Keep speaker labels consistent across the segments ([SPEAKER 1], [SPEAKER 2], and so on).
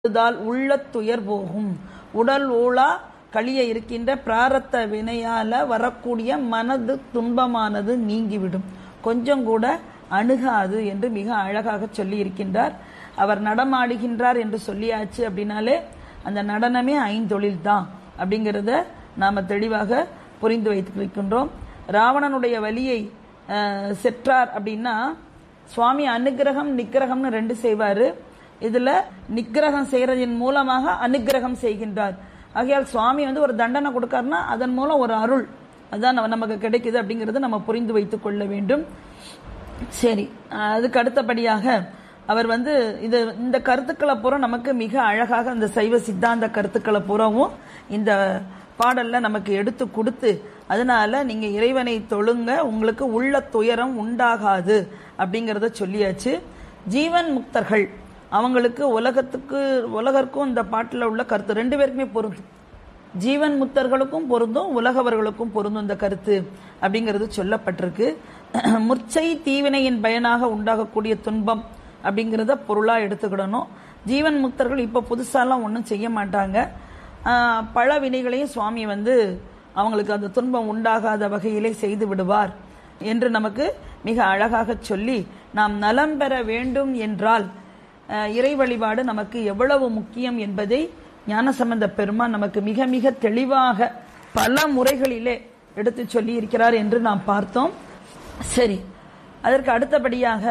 [SPEAKER 1] உள்ளத் துயர் போகும். உடல் ஊழா கழிய இருக்கின்ற பிராரத்த வினையால வரக்கூடிய மனது துன்பமானது நீங்கிவிடும், கொஞ்சம் கூட அணுகாது என்று மிக அழகாக சொல்லி இருக்கின்றார். அவர் நடமாடுகின்றார் என்று சொல்லியாச்சு அப்படின்னாலே அந்த நடனமே ஐந்தொழில் தான் அப்படிங்கிறத நாம தெளிவாக புரிந்து வைத்திருக்கின்றோம். ராவணனுடைய வலியை செற்றார் அப்படின்னா சுவாமி அனுகிரகம் நிக்கிரகம்னு ரெண்டு செய்வாரு. இதுல நிக்கிரகம் செய்யறதின் மூலமாக அனுகிரகம் செய்கின்றார். ஆகையால் சுவாமி ஒரு தண்டனை கொடுக்காருன்னா அதன் மூலம் ஒரு அருள் அதான் நமக்கு கிடைக்குது அப்படிங்கறத நம்ம புரிந்து வைத்துக் கொள்ள வேண்டும். சரி, அதுக்கு அடுத்தபடியாக அவர் இந்த கருத்துக்களை பூரா நமக்கு மிக அழகாக அந்த சைவ சித்தாந்த கருத்துக்களை பூராவும் இந்த பாடல்ல நமக்கு எடுத்து கொடுத்து, அதனால நீங்க இறைவனை தொழுங்க, உங்களுக்கு உள்ள துயரம் உண்டாகாது அப்படிங்கறத சொல்லியாச்சு. ஜீவன் முக்தர்கள் அவங்களுக்கு உலகற்கும் இந்த பாட்டில் உள்ள கருத்து ரெண்டு பேருக்குமே பொருந்தும். ஜீவன் முக்தர்களுக்கும் பொருந்தும், உலகவர்களுக்கும் பொருந்தும் இந்த கருத்து அப்படிங்கிறது சொல்லப்பட்டிருக்கு. முர்ச்சை தீவினையின் பயனாக உண்டாகக்கூடிய துன்பம் அப்படிங்கிறத பொருளா எடுத்துக்கிடணும். ஜீவன் முக்தர்கள் இப்ப புதுசாலாம் ஒன்றும் செய்ய மாட்டாங்க. பல வினைகளையும் சுவாமி அவங்களுக்கு அந்த துன்பம் உண்டாகாத வகையிலே செய்து விடுவார் என்று நமக்கு மிக அழகாக சொல்லி, நாம் நலம் பெற வேண்டும் என்றால் இறை வழிபாடு நமக்கு எவ்வளவு முக்கியம் என்பதை ஞானசம்பந்த பெருமான் நமக்கு மிக மிக தெளிவாக பல முறைகளிலே எடுத்து சொல்லி இருக்கிறார் என்று நாம் பார்த்தோம். சரி, அதற்கு அடுத்தபடியாக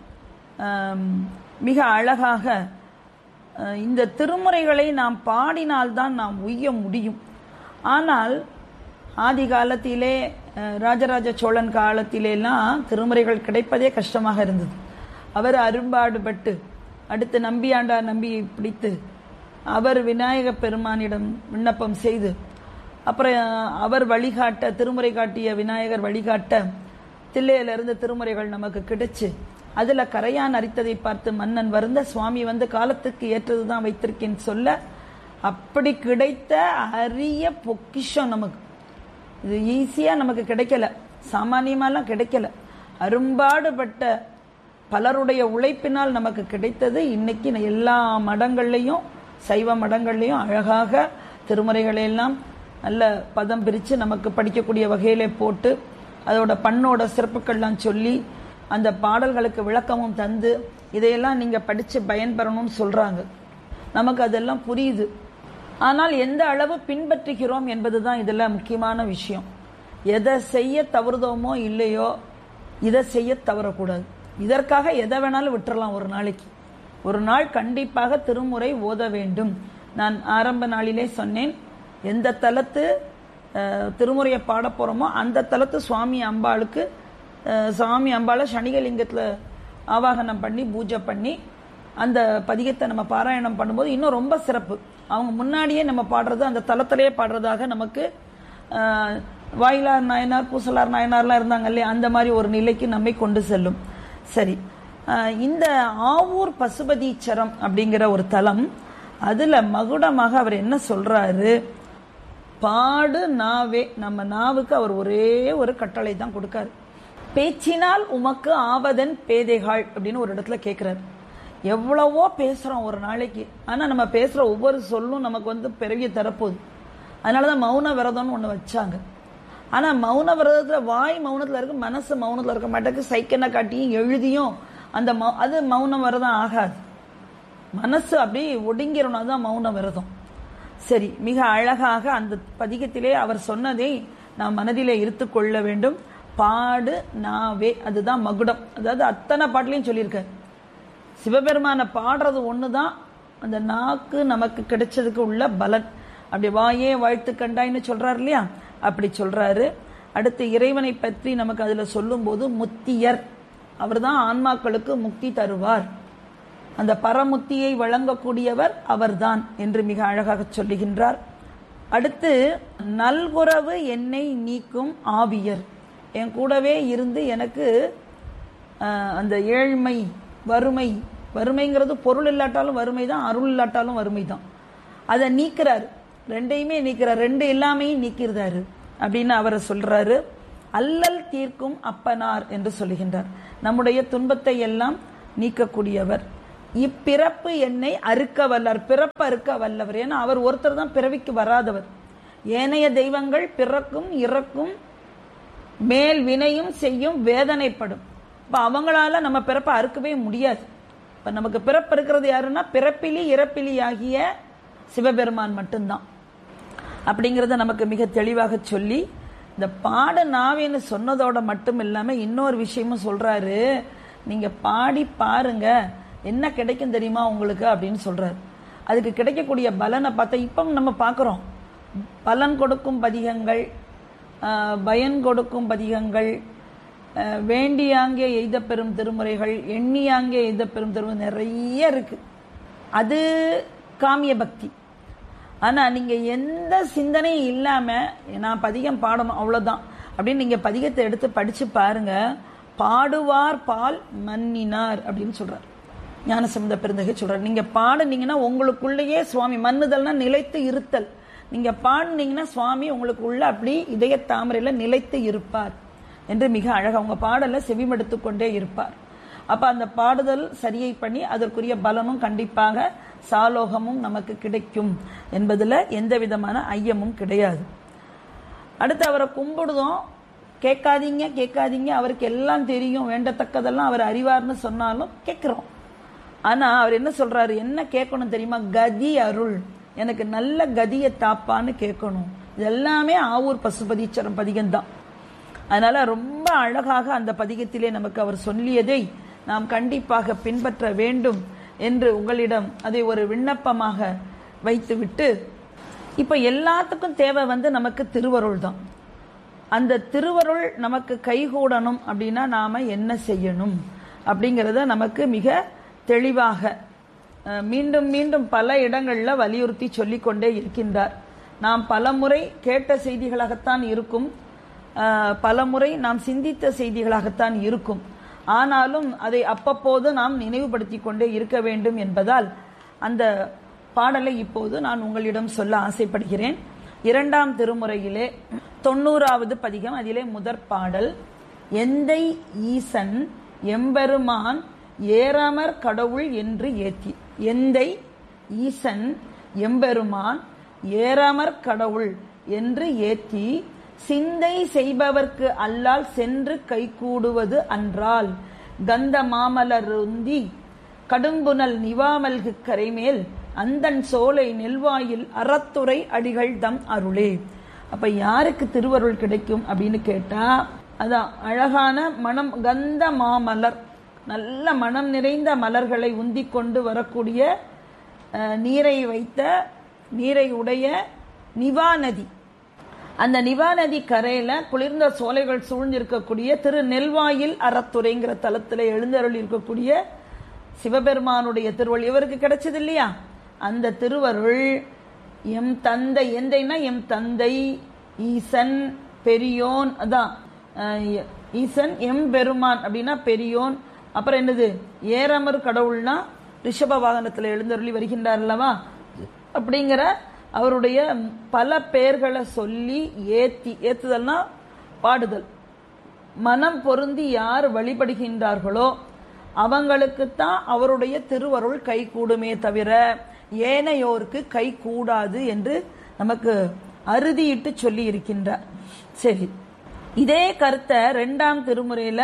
[SPEAKER 1] மிக அழகாக இந்த திருமுறைகளை நாம் பாடினால்தான் நாம் உய்ய முடியும். ஆனால் ஆதி காலத்திலே ராஜராஜ சோழன் காலத்திலேலாம் திருமுறைகள் கிடைப்பதே கஷ்டமாக இருந்தது. அவர் அரும்பாடுபட்டு அடுத்து நம்பியாண்டார் நம்பியை பிடித்து அவர் விநாயக பெருமானிடம் விண்ணப்பம் செய்து அப்புறம் அவர் வழிகாட்ட திருமுறை காட்டிய விநாயகர் வழிகாட்ட தில்லையிலிருந்து திருமுறைகள் நமக்கு கிடைச்சு அதுல கரையான் அரித்ததை பார்த்து மன்னன் வருந்த சுவாமி காலத்துக்கு ஏற்றதுதான் வைத்திருக்கேன்னு சொல்ல அப்படி கிடைத்த அரிய பொக்கிஷம் நமக்கு இது ஈஸியா நமக்கு கிடைக்கல, சாமானியமாலாம் கிடைக்கல. அரும்பாடுபட்ட பலருடைய உழைப்பினால் நமக்கு கிடைத்தது. இன்னைக்கு எல்லா மடங்கள்லையும் சைவ மடங்கள்லையும் அழகாக திருமுறைகளை எல்லாம் நல்ல பதம் பிரித்து நமக்கு படிக்கக்கூடிய வகையிலே போட்டு அதோட பண்ணோட சிறப்புகள்லாம் சொல்லி அந்த பாடல்களுக்கு விளக்கமும் தந்து இதையெல்லாம் நீங்க படிச்சு பயன்பெறணும்னு சொல்றாங்க. நமக்கு அதெல்லாம் புரியுது. ஆனால் எந்த அளவு பின்பற்றுகிறோம் என்பதுதான் இதுல முக்கியமான விஷயம். எதை செய்ய தவறுதோமோ இல்லையோ இதை செய்ய தவறக்கூடாது. இதற்காக எதை வேணாலும் விட்டுறலாம். ஒரு நாள் கண்டிப்பாக திருமுறை ஓத வேண்டும். நான் ஆரம்ப நாளிலே சொன்னேன், எந்த தலத்து திருமுறையை பாட போறோமோ அந்த தலத்து சுவாமி அம்பாளை சனிகலிங்கத்துல ஆவாகனம் பண்ணி பூஜை பண்ணி அந்த பதிகத்தை நம்ம பாராயணம் பண்ணும்போது இன்னும் ரொம்ப சிறப்பு. அவங்க முன்னாடியே நம்ம பாடுறது அந்த தலத்திலேயே பாடுறதாக நமக்கு வாயிலார் நாயனார் பூசலார் நாயனார்லாம் இருந்தாங்க இல்லையா, அந்த மாதிரி ஒரு நிலைக்கு நம்மை கொண்டு செல்லும். சரி, இந்த ஆவூர் பசுபதீச்சரம் அப்படிங்கிற ஒரு தலம், அதுல மகுடமாக அவர் என்ன சொல்றாரு, பாடு நாவே, நம்ம நாவுக்கு அவர் ஒரே ஒரு கட்டளை தான் கொடுக்காரு. பேச்சினால் உமக்கு ஆவதன் பேதைகள் அப்படின்னு ஒரு இடத்துல கேட்கிறாரு. எவ்வளவோ பேசுறோம் ஒரு நாளைக்கு, ஆனா நம்ம பேசுற ஒவ்வொரு சொல்லும் நமக்கு பிறவிய தரப்போகுது. அதனாலதான் மௌன விரதம்னு ஒண்ணு வச்சாங்க. ஆனா மௌன விரதத்துல வாய் மௌனத்துல இருக்கு, மனசு மௌனத்துல இருக்க மாட்டேக்கு. சைக்கனை காட்டியும் எழுதியும் அது மௌன விரதம் ஆகாது. மனசு அப்படி ஒடுங்கிறோம், தான் மௌன விரதம். சரி, மிக அழகாக அந்த பதிகத்திலே அவர் சொன்னதை நாம் மனதிலே இருத்து கொள்ள வேண்டும். பாடு நாவே, அதுதான் மகுடம். அதாவது அத்தனை பாட்டிலையும் சொல்லியிருக்காரு. சிவபெருமான பாடுறது ஒண்ணுதான் அந்த நாக்கு நமக்கு கிடைச்சதுக்கு உள்ள பலன். அப்படி வாயே வாழ்த்து கண்டாயின்னு சொல்றாரு இல்லையா, அப்படி சொல்றாரு. அடுத்து இறைவனை பற்றி நமக்கு அதுல சொல்லும் போது முத்தியர், அவர் தான் ஆன்மாக்களுக்கு முக்தி தருவார், அந்த பரமுத்தியை வழங்கக்கூடியவர் அவர்தான் என்று மிக அழகாக சொல்லுகின்றார். அடுத்து நல்குறவு என்னை நீக்கும் ஆவியர், என் கூடவே இருந்து எனக்கு அந்த ஏழ்மை வறுமைங்கிறது பொருள் இல்லாட்டாலும் வறுமை தான், அருள் இல்லாட்டாலும் வறுமை தான். அதை நீக்கிறார், ரெண்டையுமே நீக்கிறார், ரெண்டு எல்லாமையும் நீக்கிறாரு அப்படின்னு அவரை சொல்றாரு. அல்லல் தீர்க்கும் அப்பனார் என்று சொல்லுகின்றார். நம்முடைய துன்பத்தை எல்லாம் நீக்கக்கூடியவர். இப்பிறப்பு என்னை அறுக்க வல்லார், பிறப்பு அறுக்க வல்லவர். ஏன்னா அவர் ஒருத்தர் தான் பிறவிக்கு வராதவர். ஏனைய தெய்வங்கள் பிறக்கும் இறக்கும், மேல் வினையும் செய்யும், வேதனைப்படும். இப்ப அவங்களால நம்ம பிறப்பை அறுக்கவே முடியாது. இப்ப நமக்கு பிறப்பு இருக்கிறது யாருன்னா பிறப்பிலி இறப்பிலி ஆகிய சிவபெருமான் மட்டும்தான். அப்படிங்கறத நமக்கு மிக தெளிவாக சொல்லி இந்த பாட நாவேன்னு சொன்னதோட மட்டும் இல்லாம இன்னொரு விஷயமும் சொல்றாரு. நீங்க பாடி பாருங்க, என்ன கிடைக்கும் தெரியுமா உங்களுக்கு அப்படின்னு சொல்றாரு. அதுக்கு கிடைக்கக்கூடிய பலனை பார்த்தா இப்ப நம்ம பார்க்கிறோம். பலன் கொடுக்கும் பதிகங்கள், பயன் கொடுக்கும் பதிகங்கள், வேண்டியாங்கே எய்த பெறும் திருமுறைகள், எண்ணியாங்கே எய்த பெறும் திருமுறை நிறைய இருக்கு. அது காமிய பக்தி. ஆனா நீங்க எந்த சிந்தனையும் இல்லாம நான் பதிகம் பாடணும் அவ்வளவுதான் அப்படின்னு நீங்க பதிகத்தை எடுத்து படிச்சு பாருங்க. பாடுவார் பால் மன்னினார் அப்படின்னு சொல்றாரு ஞானசம்பந்த பெருந்தகை சொல்றாரு. நீங்க பாடுனீங்கன்னா உங்களுக்குள்ளேயே சுவாமி, மன்னுதல்னா நிலைத்து இருத்தல், நீங்க பாடுனீங்கன்னா சுவாமி உங்களுக்கு உள்ள அப்படி இதய தாமரையில நிலைத்து இருப்பார் என்று மிக அழகா உங்க பாடல செவிமடுத்து கொண்டே இருப்பார். அப்ப அந்த பாடுதல் சரியை பண்ணி அதற்குரிய பலனும் கண்டிப்பாக சாலோகமும் நமக்கு கிடைக்கும் என்பதுல எந்த விதமான ஐயமும் கிடையாது. அடுத்து அவரை கும்பிடுதோம், கேட்காதீங்க கேட்காதீங்க, அவருக்கு எல்லாம் தெரியும், வேண்டத்தக்கதெல்லாம் அவர் அறிவார்னு சொன்னாலும் கேட்கிறோம். ஆனா அவர் என்ன சொல்றாரு, என்ன கேட்கணும் தெரியுமா? கதி அருள், எனக்கு நல்ல கதியை தாப்பான்னு கேட்கணும். இது எல்லாமே ஆவூர் பசுபதீச்சரம் பதிகம்தான். அதனால ரொம்ப அழகாக அந்த பதிகத்திலே நமக்கு அவர் சொல்லியதை நாம் கண்டிப்பாக பின்பற்ற வேண்டும் என்று உங்களிடம் அதை ஒரு விண்ணப்பமாக வைத்துவிட்டு, இப்ப எல்லாத்துக்கும் தேவை நமக்கு திருவருள் தான். அந்த திருவருள் நமக்கு கைகூடணும் அப்படின்னா நாம என்ன செய்யணும் அப்படிங்கறத நமக்கு மிக தெளிவாக மீண்டும் மீண்டும் பல இடங்கள்ல வலியுறுத்தி சொல்லிக்கொண்டே இருக்கின்றார். நாம் பலமுறை கேட்ட செய்திகளாகத்தான் இருக்கும், பலமுறை நாம் சிந்தித்த செய்திகளாகத்தான் இருக்கும். ஆனாலும் அதை அப்பப்போது நாம் நினைவுபடுத்தி கொண்டே இருக்க வேண்டும் என்பதால் அந்த பாடலை இப்போது நான் உங்களிடம் சொல்ல ஆசைப்படுகிறேன். 2ஆம் திருமுறையிலே 90வது பதிகம், அதிலே முதற் பாடல். எந்தை ஈசன் எம்பெருமான் ஏறாமற் கடவுள் என்று ஏத்தி. எந்தை ஈசன் எம்பெருமான் ஏறாமற் கடவுள் என்று ஏத்தி, சிந்தை செய்பவர்க்கு அல்லால் சென்று கைகூடுவது அன்றால், கந்த மாமலருந்தி கடும்புனல் நிவாமல்கு கரைமேல் அந்தன் சோலை நெல்வாயில் அறத்துறை அடிகள் தம் அருளே. அப்ப யாருக்கு திருவருள் கிடைக்கும் அப்படின்னு கேட்டா, அதான் அழகான மனம், கந்த மாமலர், நல்ல மனம் நிறைந்த மலர்களை உந்தி கொண்டு வரக்கூடிய, நீரை வைத்த நீரை உடைய நிவா நதி, அந்த நிவா நதி கரையில குளிர்ந்த சோலைகள் சூழ்ந்திருக்கக்கூடிய திரு நெல்வாயில் அறத்துறைங்கிற தலத்தில் எழுந்தருள் இருக்கக்கூடிய சிவபெருமானுடைய திருவருள் இவருக்கு கிடைச்சது இல்லையா? அந்த திருவருள் எம் தந்தை, எந்தைனா எம் தந்தை, ஈசன் பெரியோன், அதான் ஈசன், எம் பெருமான் அப்படின்னா பெரியோன், அப்புறம் என்னது ஏறமர் கடவுள்னா ரிஷப வாகனத்தில் எழுந்தருளி வருகின்றார் அல்லவா, அப்படிங்கிற அவருடைய பல பெயர்களை சொல்லி ஏத்தி, ஏத்துதல்னா பாடுதல், மனம் பொருந்தி யார் வழிபடுகின்றார்களோ அவங்களுக்குத்தான் அவருடைய திருவருள் கை கூடுமே தவிர ஏனையோருக்கு கை கூடாது என்று நமக்கு அறுதியிட்டு சொல்லி இருக்கின்றார். சரி, இதே கருத்தை 2ஆம் திருமுறையில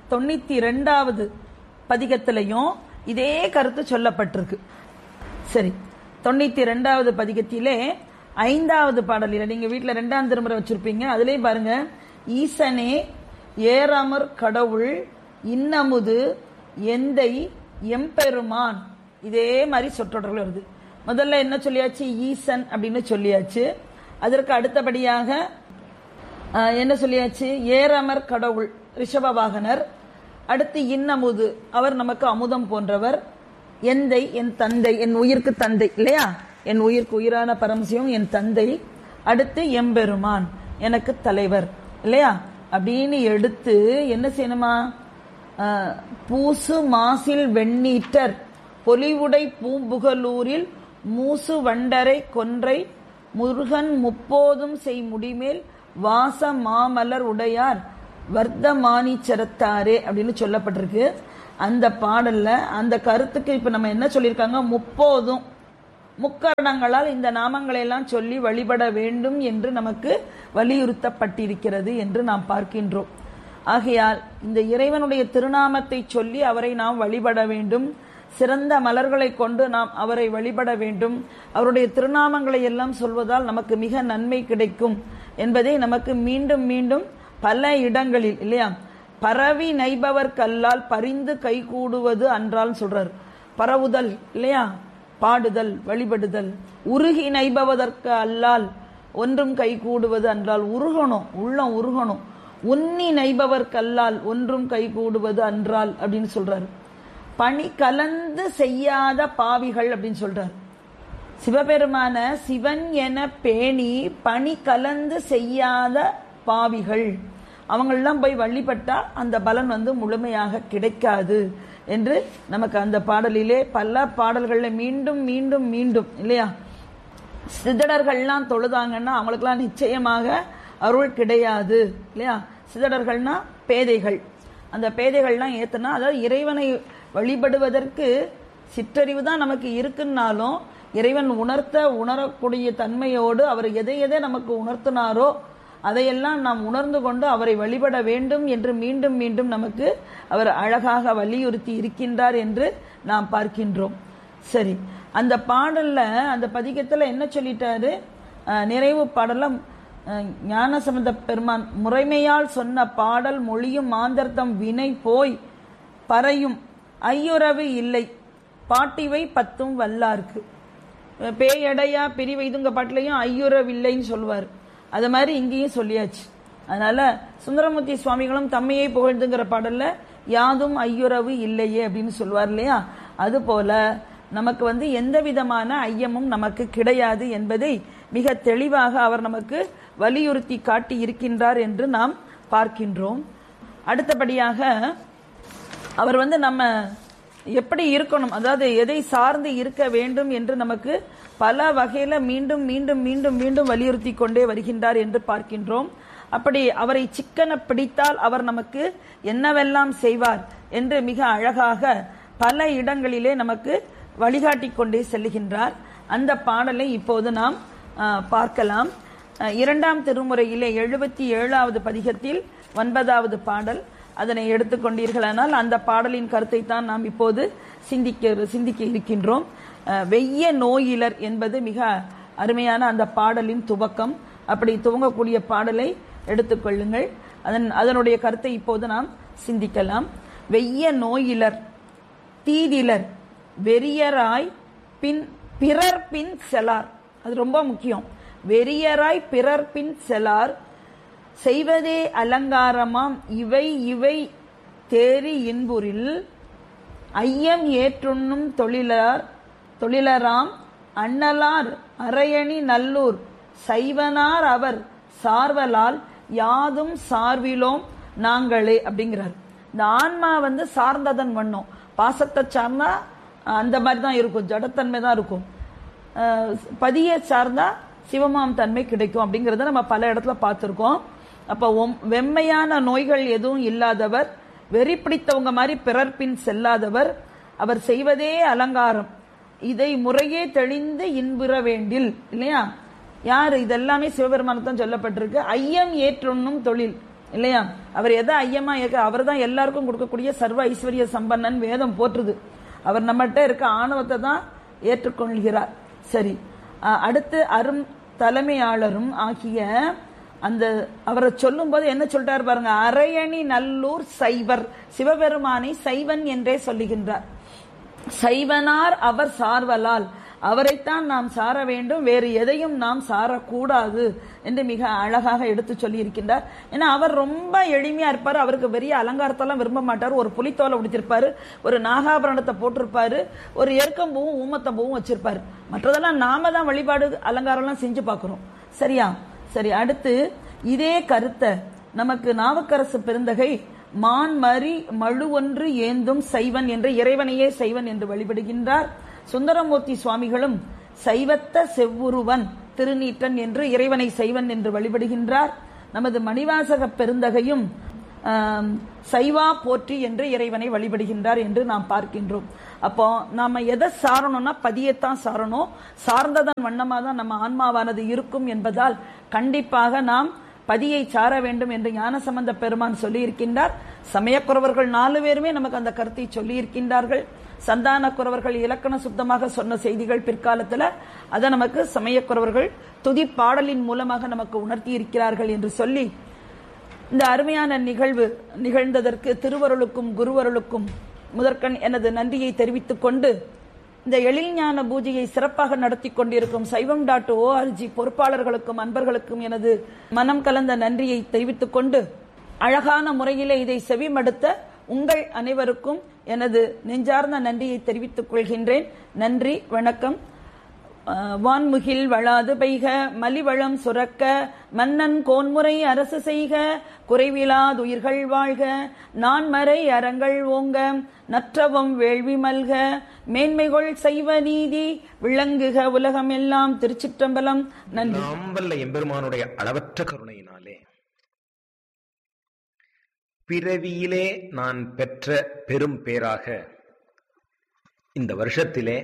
[SPEAKER 1] 92வது பதிகத்திலையும் இதே கருத்து சொல்லப்பட்டிருக்கு. சரி, 92வது பதிகத்திலே 5வது பாடலில், நீங்க வீட்டுல 2ஆம் திருமுறை வச்சிருப்பீங்க, அதுலயே பாருங்க, ஈசனே ஏறாமற் கடவுள் இன்னமுது எந்தை எம்பெருமான், இதே மாதிரி சொற்றொடர்கள் வருது. முதல்ல என்ன சொல்லியாச்சு? ஈசன் அப்படின்னு சொல்லியாச்சு. அதற்கு அடுத்தபடியாக என்ன சொல்லியாச்சு? ஏறாமற் கடவுள் ரிஷப வாகனர். அடுத்து இன்னமுது, அவர் நமக்கு அமுதம் போன்றவர். எந்தை என் தந்தை, என் உயிருக்கு தந்தை இல்லையா, என் உயிருக்கு உயிரான பரமசிவம் என் தந்தை. அடுத்து எம்பெருமான் எனக்கு தலைவர் இல்லையா அப்படின்னு எடுத்து என்ன செய்யணுமா? பூசு மாசில் வெண்ணீற்றர் பொலிவுடை பூம்புகலூரில் மூசு வண்டரை கொன்றை முருகன் முப்போதும் செய் முடிமேல் வாச மாமலர் உடையார் வர்த்தமானீச்சரத்தாரே அப்படின்னு சொல்லப்பட்டிருக்கு. அந்த பாடல்ல அந்த கருத்துக்கு இப்ப நம்ம என்ன சொல்லியிருக்காங்க, முப்போதும் முக்கரணங்களால் இந்த நாமங்களை எல்லாம் சொல்லி வழிபட வேண்டும் என்று நமக்கு வலியுறுத்தப்பட்டிருக்கிறது என்று நாம் பார்க்கின்றோம். ஆகையால் இந்த இறைவனுடைய திருநாமத்தை சொல்லி அவரை நாம் வழிபட வேண்டும். சிறந்த மலர்களை கொண்டு நாம் அவரை வழிபட வேண்டும். அவருடைய திருநாமங்களை எல்லாம் சொல்வதால் நமக்கு மிக நன்மை கிடைக்கும் என்பதை நமக்கு மீண்டும் மீண்டும் பல இடங்களில் இல்லையா, பரவி நைபவர் கல்லால் பரிந்து கை கூடுவது அன்றால் சொல்றார். பரவுதல் இல்லையா, பாடுதல், வழிபடுதல். உருகி நைபவதற்கு அல்லால் ஒன்றும் கை கூடுவது அன்றால், உருகணும், உள்ளம் உருகணும். உன்னி நைபவர் கல்லால் ஒன்றும் கை கூடுவது அன்றால் அப்படின்னு சொல்றாரு. பணி கலந்து செய்யாத பாவிகள் அப்படின்னு சொல்றாரு. சிவபெருமான சிவன் என பேணி பணி கலந்து செய்யாத பாவிகள், அவங்களெல்லாம் போய் வழிபட்டா அந்த பலன் முழுமையாக கிடைக்காது என்று நமக்கு அந்த பாடலிலே பல பாடல்கள்ல மீண்டும் மீண்டும் மீண்டும் இல்லையா, சிதடர்கள்லாம் தொழுதாங்கன்னா அவங்களுக்கெல்லாம் நிச்சயமாக அருள் கிடையாது இல்லையா. சிதடர்கள்னா பேதைகள். அந்த பேதைகள்லாம் ஏத்துனா, அதாவது இறைவனை வழிபடுவதற்கு சிற்றறிவு தான் நமக்கு இருக்குன்னாலும் இறைவன் உணரக்கூடிய தன்மையோடு அவர் எதை எதை நமக்கு உணர்த்தினாரோ அதையெல்லாம் நாம் உணர்ந்து கொண்டு அவரை வழிபட வேண்டும் என்று மீண்டும் மீண்டும் நமக்கு அவர் அழகாக வலியுறுத்தி இருக்கின்றார் என்று நாம் பார்க்கின்றோம். சரி, அந்த பாடல்ல அந்த பதிகத்துல என்ன சொல்லிட்டாரு, நிறைவு பாடல்ல ஞானசம்பந்த பெருமான் முறைமையால் சொன்ன பாடல் மொழியும் மாந்தர்த்தம் வினை போய் பறையும் ஐயுறவு இல்லை பாட்டிவை பத்தும் வல்லார்க்கு. பேயடையா பிரிவை இதுங்க பாட்டிலையும் ஐயுறவில்லைன்னு சொல்லுவார். அது மாதிரி இங்கேயும் சொல்லியாச்சு. அதனால சுந்தரமூர்த்தி சுவாமிகளும் தம்மையை புகழ்ந்துங்கிற பாடல்ல யாதும் ஐயுறவு இல்லையே அப்படின்னு சொல்லுவார் இல்லையா. அது போல நமக்கு எந்த விதமான ஐயமும் நமக்கு கிடையாது என்பதை மிக தெளிவாக அவர் நமக்கு வலியுறுத்தி காட்டி இருக்கின்றார் என்று நாம் பார்க்கின்றோம். அடுத்தபடியாக அவர் நம்ம எப்படி இருக்கணும், அதாவது எதை சார்ந்து இருக்க வேண்டும் என்று நமக்கு பல வகையில மீண்டும் மீண்டும் மீண்டும் மீண்டும் வலியுறுத்தி கொண்டே வருகின்றார் என்று பார்க்கின்றோம். அப்படி அவரை சிக்கன பிடித்தால் அவர் நமக்கு என்னவெல்லாம் செய்வார் என்று மிக அழகாக பல இடங்களிலே நமக்கு வழிகாட்டி கொண்டே செல்லுகின்றார். அந்த பாடலை இப்போது நாம் பார்க்கலாம். 2ஆம் திருமுறையிலே 77வது பதிகத்தில் 9வது பாடல். அதனை எடுத்துக்கொண்டீர்களானால் அந்த பாடலின் கருத்தை தான் நாம் இப்போது சிந்திக்க இருக்கின்றோம். வெய்ய நோயிலர் என்பது மிக அருமையான அந்த பாடலின் துவக்கம். அப்படி துவங்கக்கூடிய பாடலை எடுத்துக்கொள்ளுங்கள். அதனுடைய கருத்தை இப்போது நாம் சிந்திக்கலாம். வெய்ய நோயிலர் தீதிலர் வெறியராய் பிறர் பின் செலார். அது ரொம்ப முக்கியம். வெறியராய் பிறர் பின் செலார் செய்வதே அலங்காரமாம் இவை இவை தேறி இன்புரில் ஐயம் ஏற்றுண்ணும் தொழிலராம் அண்ணலார் அரையணி நல்லூர் சைவனார் அவர் சார்வலால் யாதும் சார்விலோம் நாங்களே அப்படிங்கிறார். இந்த ஆன்மா சார்ந்ததன் வண்ணம், பாசத்தை சார்ந்தா அந்த மாதிரி தான் இருக்கும், ஜடத்தன்மை தான் இருக்கும். பதியை சார்ந்தா சிவமாம் தன்மை கிடைக்கும் அப்படிங்கறத நம்ம பல இடத்துல பார்த்திருக்கோம். அப்ப வெம்மையான நோய்கள் எதுவும் இல்லாதவர், வெறி பிடித்தவங்க மாதிரி பிறர் பின் செல்லாதவர், அவர் செய்வதே அலங்காரம், இதை முறையே தெளிந்து இன்புற வேண்டில் இல்லையா. யாரு இதெல்லாமே சிவபெருமானத்தான் சொல்லப்பட்டிருக்கு. ஐயம் ஏற்றுண்ணும் தொழில் இல்லையா. அவர் எதை ஐயமா ஏற்க, அவர் தான் எல்லாருக்கும் கொடுக்கக்கூடிய சர்வ ஐஸ்வர்ய சம்பன்னன் வேதம் போற்றுது. அவர் நம்மகிட்ட இருக்க ஆணவத்தை தான் ஏற்றுக்கொள்கிறார். சரி, அடுத்து அரும் தலைமையாளரும் ஆகிய அந்த அவரை சொல்லும் போது என்ன சொல்றார் பாருங்க, அரையணி நல்லூர் சைவர், சிவபெருமானை சைவன் என்றே சொல்லுகின்றார். சைவனார் அவர் சார்வலால், அவரைத்தான் நாம் சார வேண்டும், வேறு எதையும் நாம் சாரக்கூடாது என்று மிக அழகாக எடுத்து சொல்லி இருக்கின்றார். ஏன்னா அவர் ரொம்ப எளிமையா இருப்பாரு, அவருக்கு பெரிய அலங்காரத்தெல்லாம் விரும்ப மாட்டாரு. ஒரு புலித்தோலை உடுத்திருப்பாரு, ஒரு நாகாபரணத்தை போட்டிருப்பாரு, ஒரு எருக்கம்பூவும் ஊமத்தம்பூவும் வச்சிருப்பாரு. மற்றதெல்லாம் நாம தான் வழிபாடு அலங்காரம்லாம் செஞ்சு பார்க்கிறோம். சரியா? சரி, அடுத்து இதே கருத்தை நமக்கு நாவுக்கரசு பெருந்தகை மான்மரி மழு ஒன்று ஏந்தும் சைவன் என்ற இறைவனையே சைவன் என்று வழிபடுகின்றார். சுந்தரமூர்த்தி சுவாமிகளும் சைவத்த செவ்வுருவன் திருநீற்றன் என்று இறைவனை சைவன் என்று வழிபடுகின்றார். நமது மணிவாசக பெருந்தகையும் சைவா போற்றி என்று இறைவனை வழிபடுகின்றார் என்று நாம் பார்க்கின்றோம். அப்போ நாம எதை சாரணும்னா பதியத்தான் சாரணும். சார்ந்ததன் வண்ணமாக தான் நம்ம ஆன்மாவானது இருக்கும் என்பதால் கண்டிப்பாக நாம் பதியை சார வேண்டும் என்று ஞானசம்பந்த பெருமான் சொல்லி இருக்கின்றார். சமயக்குறவர்கள் 4 பேருமே நமக்கு அந்த கருத்தை சொல்லி இருக்கின்றார்கள். சந்தானக்குறவர்கள் இலக்கண சுத்தமாக சொன்ன செய்திகள் பிற்காலத்தில் அதை நமக்கு சமயக்குறவர்கள் துதி பாடலின் மூலமாக நமக்கு உணர்த்தி இருக்கிறார்கள் என்று சொல்லி, இந்த அருமையான நிகழ்வு நிகழ்ந்ததற்கு திருவருளுக்கும் குருவருளுக்கும் முதற்கண் எனது நன்றியை தெரிவித்துக் கொண்டு, இந்த எழில்ஞான பூஜையை சிறப்பாக நடத்தி கொண்டிருக்கும் சைவம்.org பொறுப்பாளர்களுக்கும் அன்பர்களுக்கும் எனது மனம் கலந்த நன்றியை தெரிவித்துக் கொண்டு, அழகான முறையிலே இதை செவிமடுத்த உங்கள் அனைவருக்கும் எனது நெஞ்சார்ந்த நன்றியை தெரிவித்துக் கொள்கின்றேன். நன்றி, வணக்கம். வான்முகில் வளாது பெய்க, மலிவளம் சுரக்க, மன்னன் கோன்முறை அரசு செய்க, குறைவிலாதுயிர்கள் வாழ்க, நான்மறை அறங்கள் ஓங்க, நற்றவம் வேள்வி மல்க, மேன்மைகள் செய்வ நீதி விளங்குக உலகம் எல்லாம். திருச்சிற்றம்பலம். நன்றி.
[SPEAKER 2] நாம்பல்ல எம்பெருமானுடைய அளவற்ற கருணையினாலே பிறவியிலே நான் பெற்ற பெரும் பேராக இந்த வருஷத்திலே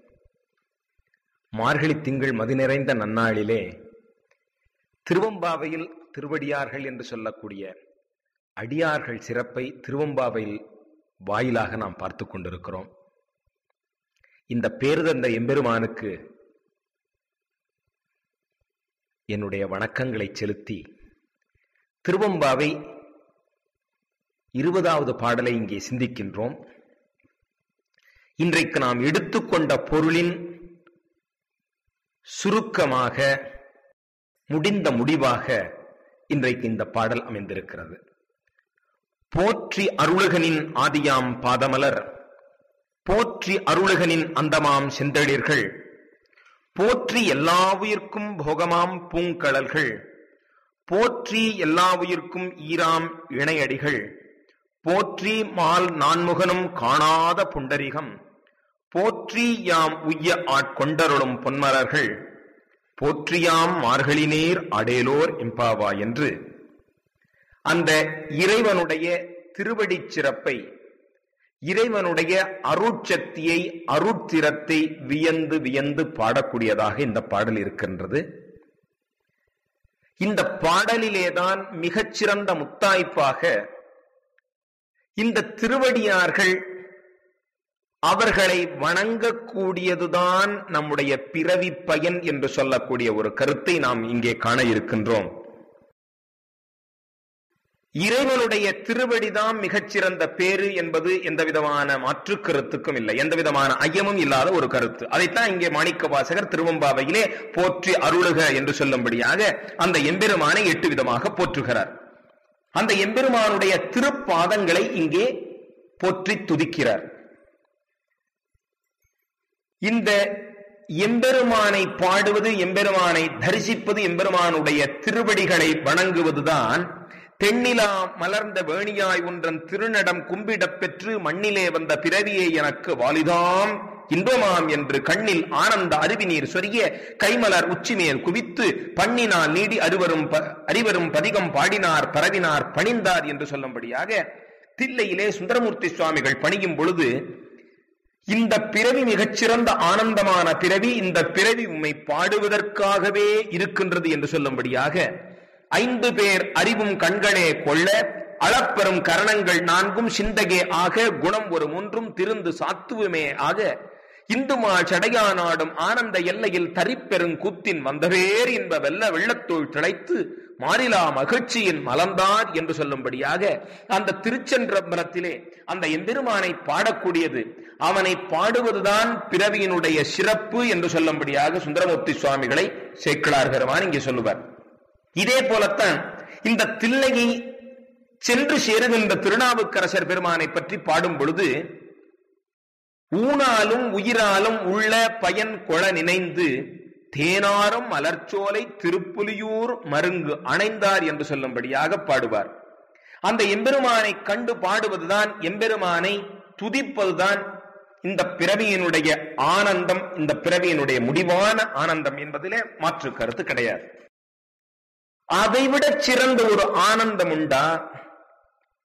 [SPEAKER 2] மார்கழி திங்கள் மதி நிறைந்த நன்னாளிலே திருவம்பாவையில் திருவடியார்கள் என்று சொல்லக்கூடிய அடியார்கள் சிறப்பை திருவம்பாவையில் வாயிலாக நாம் பார்த்து கொண்டிருக்கிறோம். இந்த பேர் தந்த எம்பெருமானுக்கு என்னுடைய வணக்கங்களை செலுத்தி திருவம்பாவை 20வது பாடலை இங்கே சிந்திக்கின்றோம். இன்றைக்கு நாம் எடுத்துக்கொண்ட பொருளின் சுருக்கமாக முடிந்த முடிவாக இன்றைக்கு இந்த பாடல் அமைந்திருக்கிறது. போற்றி அருளுகனின் ஆதியாம் பாதமலர், போற்றி அருளுகனின் அந்தமாம் செந்தளிர்கள், போற்றி எல்லா உயிர்க்கும் போகமாம் பூங்கழல்கள், போற்றி எல்லா உயிர்க்கும் ஈராம் இணையடிகள், போற்றி மால் நான்முகனும் காணாத புண்டரிகம், போற்றி யாம் உய்ய ஆட்கொண்டருளும் பொன்மலர்கள், போற்றியாம் மார்கழி நீர் அடேலோர் எம்பாவா என்று அந்த இறைவனுடைய திருவடி சிறப்பை, இறைவனுடைய அருட்சக்தியை, அருட்திறத்தை வியந்து வியந்து பாடக்கூடியதாக இந்த பாடல் இருக்கின்றது. இந்த பாடலிலேதான் மிகச்சிறந்த முத்தாய்ப்பாக இந்த திருவடியார்கள் அவர்களை வணங்கக்கூடியதுதான் நம்முடைய பிறவி பயன் என்று சொல்லக்கூடிய ஒரு கருத்தை நாம் இங்கே காண இருக்கின்றோம். இறைவனுடைய திருவடிதான் மிகச்சிறந்த பேரு என்பது எந்த விதமான மாற்று கருத்துக்கும் இல்லை, எந்த விதமான ஐயமும் இல்லாத ஒரு கருத்து. அதைத்தான் இங்கே மாணிக்க வாசகர் திருவம்பாவையிலே போற்றி அருளுக என்று சொல்லும்படியாக அந்த எம்பெருமானை 8 விதமாக போற்றுகிறார். அந்த எம்பெருமானுடைய திருப்பாதங்களை இங்கே போற்றி துதிக்கிறார். இந்த எம்பெருமானை பாடுவது, எம்பெருமானை தரிசிப்பது, எம்பெருமானுடைய திருவடிகளை வணங்குவதுதான் தென்னிலா மலர்ந்த வேணியாய் ஒன்றன் திருநடம் கும்பிடப் பெற்று மண்ணிலே வந்த பிறவியே எனக்கு வாலிதாம் இன்பமாம் என்று கண்ணில் ஆனந்த அருவி நீர் சொரிய கைமலர் உச்சிமேல் குவித்து பண்ணினால் நீடி அறிவரும் பதிகம் பாடினார் பரவினார் பணிந்தார் என்று சொல்லும்படியாக தில்லையிலே சுந்தரமூர்த்தி சுவாமிகள் பணியும் பொழுது, இந்த பிறவி மிகச்சிறந்த ஆனந்தமான பிறவி, இந்த பிறவி உம்மை பாடுவதற்காகவே இருக்கின்றது என்று சொல்லும்படியாக 5 பேர் அறிவும் கண்களே கொள்ள அளப்பெரும் கரணங்கள் 4 சிந்தகே ஆக குணம் ஒரு 3 திருந்து சாத்துவமே ஆக இந்துமா சடையா நாடும் ஆனந்த எல்லையில் தரிப்பெருங் கூத்தின் வந்தவேர் என்ப வெள்ள வெள்ளத்தோள் திளைத்து மாறிலா மகிழ்ச்சியின் மலர்ந்தார் என்று சொல்லும்படியாக அந்த திருச்சென்றம்பலத்திலே அந்த எம்பெருமானை பாடக்கூடியது, அவனை பாடுவதுதான் பிறவியினுடைய சிறப்பு என்று சொல்லும்படியாக சுந்தரமூர்த்தி சுவாமிகளை சேக்கிழார் பெருமான் இங்கே சொல்லுவார். இதே போலத்தான் இந்த தில்லையை சென்று சேருகின்ற திருநாவுக்கரசர் பெருமானை பற்றி பாடும் பொழுது, ஊனாலும் உயிராலும் உள்ள பயன் கொள நினைந்து தேனாரும் மலர்ச்சோலை திருப்புலியூர் மருங்கு அணைந்தார் என்று சொல்லும்படியாக பாடுவார். அந்த எம்பெருமானை கண்டு பாடுவதுதான், எம்பெருமானை துதிப்பதுதான் இந்த பிறவியினுடைய ஆனந்தம், இந்த பிறவியினுடைய முடிவான ஆனந்தம் என்பதிலே மாற்று கருத்து கிடையாது. அதைவிட சிறந்த ஒரு ஆனந்தம் உண்டா?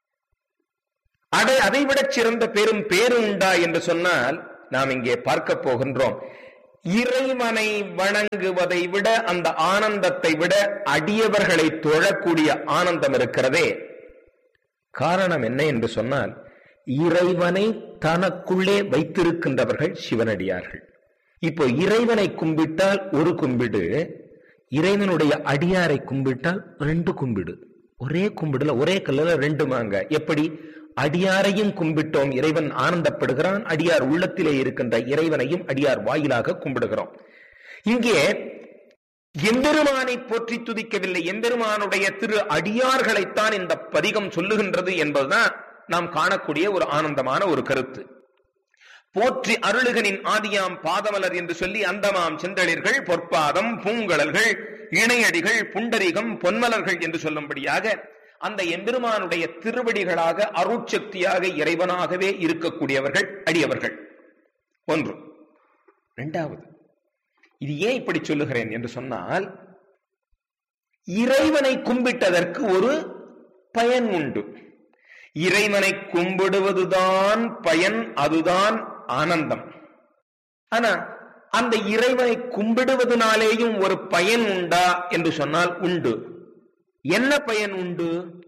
[SPEAKER 2] அதை விட சிறந்த பெரும் பேரு உண்டா என்று சொன்னால் நாம் இங்கே பார்க்க போகின்றோம். இறைவனை வணங்குவதை விட, அந்த ஆனந்தத்தை விட அடியவர்களை தொழக்கூடிய ஆனந்தம் இருக்கிறதே. காரணம் என்ன என்று சொன்னால், இறைவனை தனக்குள்ளே வைத்திருக்கின்றவர்கள் சிவனடியார்கள். இப்போ இறைவனை கும்பிட்டால் ஒரு கும்பிடு, இறைவனுடைய அடியாரை கும்பிட்டால் 2 கும்பிடு. ஒரே கும்பிடுல, ஒரே கல்லுல 2 மாங்க. எப்படி? அடியாரையும் கும்பிட்டோம், இறைவன் ஆனந்தப்படுகிறான். அடியார் உள்ளத்திலே இருக்கின்ற இறைவனையும் அடியார் வாயிலாக கும்பிடுகிறோம். இங்கே எம்பெருமானை போற்றி துதிக்கவில்லை, எம்பெருமானுடைய திரு அடியார்களைத்தான் இந்த பதிகம் சொல்லுகின்றது என்பதுதான் நாம் காணக்கூடிய ஒரு ஆனந்தமான ஒரு கருத்து. போற்றி அருளுகனின் ஆதியாம் பாதமலர் என்று சொல்லி அந்தமாம் செந்தளிர்கள், பொற்பாதம், பூங்கழல்கள், இணையடிகள், புண்டரிகம், பொன்மலர்கள் என்று சொல்லும்படியாக அந்த எம்பெருமானுடைய திருவடிகளாக அருட்சக்தியாக இறைவனாகவே இருக்கக்கூடியவர்கள் அடியவர்கள். ஒன்று. இரண்டாவது, இது ஏன் இப்படி சொல்லுகிறேன் என்று சொன்னால், இறைவனை கும்பிட்டதற்கு ஒரு பயன் உண்டு. இறைவனை கும்பிடுவதுதான் பயன், அதுதான் ஆனந்தம். ஆனா அந்த இறைவனை கும்பிடுவதனாலேயும் ஒரு பயன் உண்டா என்று சொன்னால் உண்டு. என்ன பயன் உண்டு?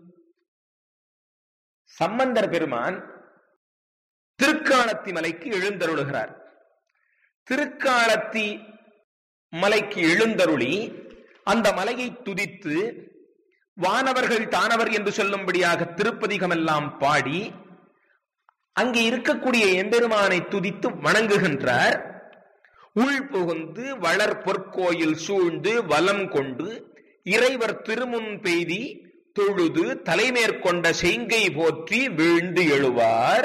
[SPEAKER 2] சம்பந்தர் பெருமான் திருக்காலத்தி மலைக்கு எழுந்தருளுகிறார். திருக்காலத்தி மலைக்கு எழுந்தருளி அந்த மலையை துதித்து வானவர்கள் தானவர் என்று சொல்லும்படியாக திருப்பதிகமெல்லாம் பாடி அங்கே இருக்கக்கூடிய எம்பெருமானை துதித்து வணங்குகின்றார். உள் புகுந்து வளர் பொற்கோயில் சூழ்ந்து வலம் கொண்டு இறைவர் திருமுன் பெய்தி தொழுது தலைமேற்கொண்ட செய்கை போற்றி வீழ்ந்து எழுவார்.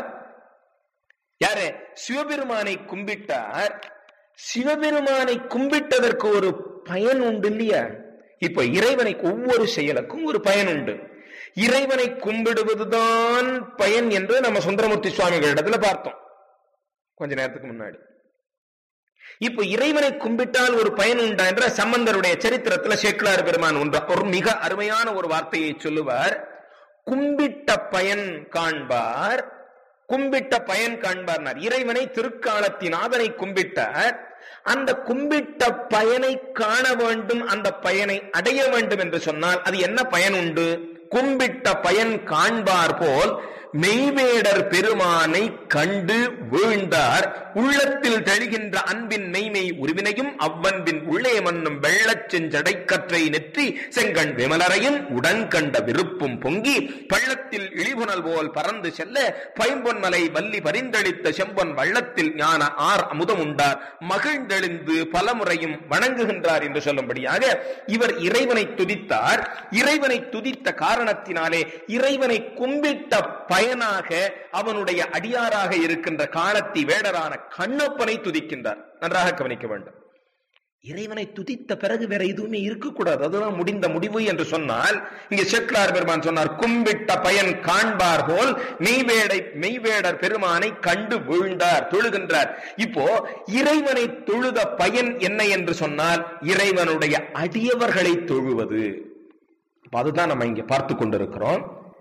[SPEAKER 2] யாரு? சிவபெருமானை கும்பிட்டார். சிவபெருமானை கும்பிட்டதற்கு ஒரு பயன் உண்டு இல்லையா? இப்ப இறைவனை ஒவ்வொரு செயலுக்கும் ஒரு பயன் உண்டு. இறைவனை கும்பிடுவதுதான் பயன் என்று நம்ம சுந்தரமூர்த்தி சுவாமிகளிடத்துல பார்த்தோம் கொஞ்ச நேரத்துக்கு முன்னாடி. இப்ப இறைவனை கும்பிட்டால் ஒரு பயன் உண்டா என்ற சம்பந்தருடைய சரித்திரத்துல சேக்கிழார் பெருமான் ஒரு மிக அருமையான ஒரு வார்த்தையை சொல்லுவார். கும்பிட்ட பயன் காண்பார், கும்பிட்ட பயன் காண்பார். இறைவனை திருக்காலத்தினாதனை கும்பிட்டார். அந்த கும்பிட்ட பயனை காண வேண்டும், அந்த பயனை அடைய வேண்டும் என்று சொன்னால் அது என்ன பயன் உண்டு? கும்பிட்ட பயன் காண்பார் போல் மெய்வேடர் பெருமானை கண்டு வீழ்ந்தார். உள்ளத்தில் தெளிகின்ற அன்பின் மெய்மை உருவினையும் அவ்வன்பின் உள்ளே மன்னும் வெள்ளச் செஞ்சடை கற்றை நெற்றி செங்கண் விமலரையும் உடன் கண்ட விருப்பும் பொங்கி பள்ளத்தில் இழிபுணல் போல் பறந்து செல்ல பைம்பொன்மலை வள்ளி பரிந்தளித்த செம்பொன் வள்ளத்தில் ஞான ஆர் அமுதம் உண்டார் மகிழ்ந்தெழுந்து பலமுறையும் வணங்குகின்றார் என்று சொல்லும்படியாக இவர் இறைவனை துதித்தார். இறைவனை துதித்த காரணத்தினாலே இறைவனை கும்பிட்ட பயனாக அவனுடைய அடியாராக இருக்கின்ற காலத்தி வேடரான கண்ணப்பனை துதிக்கின்றார். நன்றாக கவனிக்க வேண்டும். இறைவனை துதித்த பிறகு வேற எதுவுமே இருக்கக்கூடாது, அதுதான் முடிந்த முடிவு என்று சொன்னால் இங்கே சேக்கிழார் பெருமான் சொன்னார், கும்பிட்ட பயன் காண்பார் போல் மெய்வேடர் பெருமானை கண்டு வீழ்ந்தார், தொழுகின்றார். இப்போ இறைவனை தொழுத பயன் என்ன என்று சொன்னால் இறைவனுடைய அடியவர்களை தொழுவது. அதுதான் நம்ம இங்க பார்த்து கொண்டிருக்கிறோம்.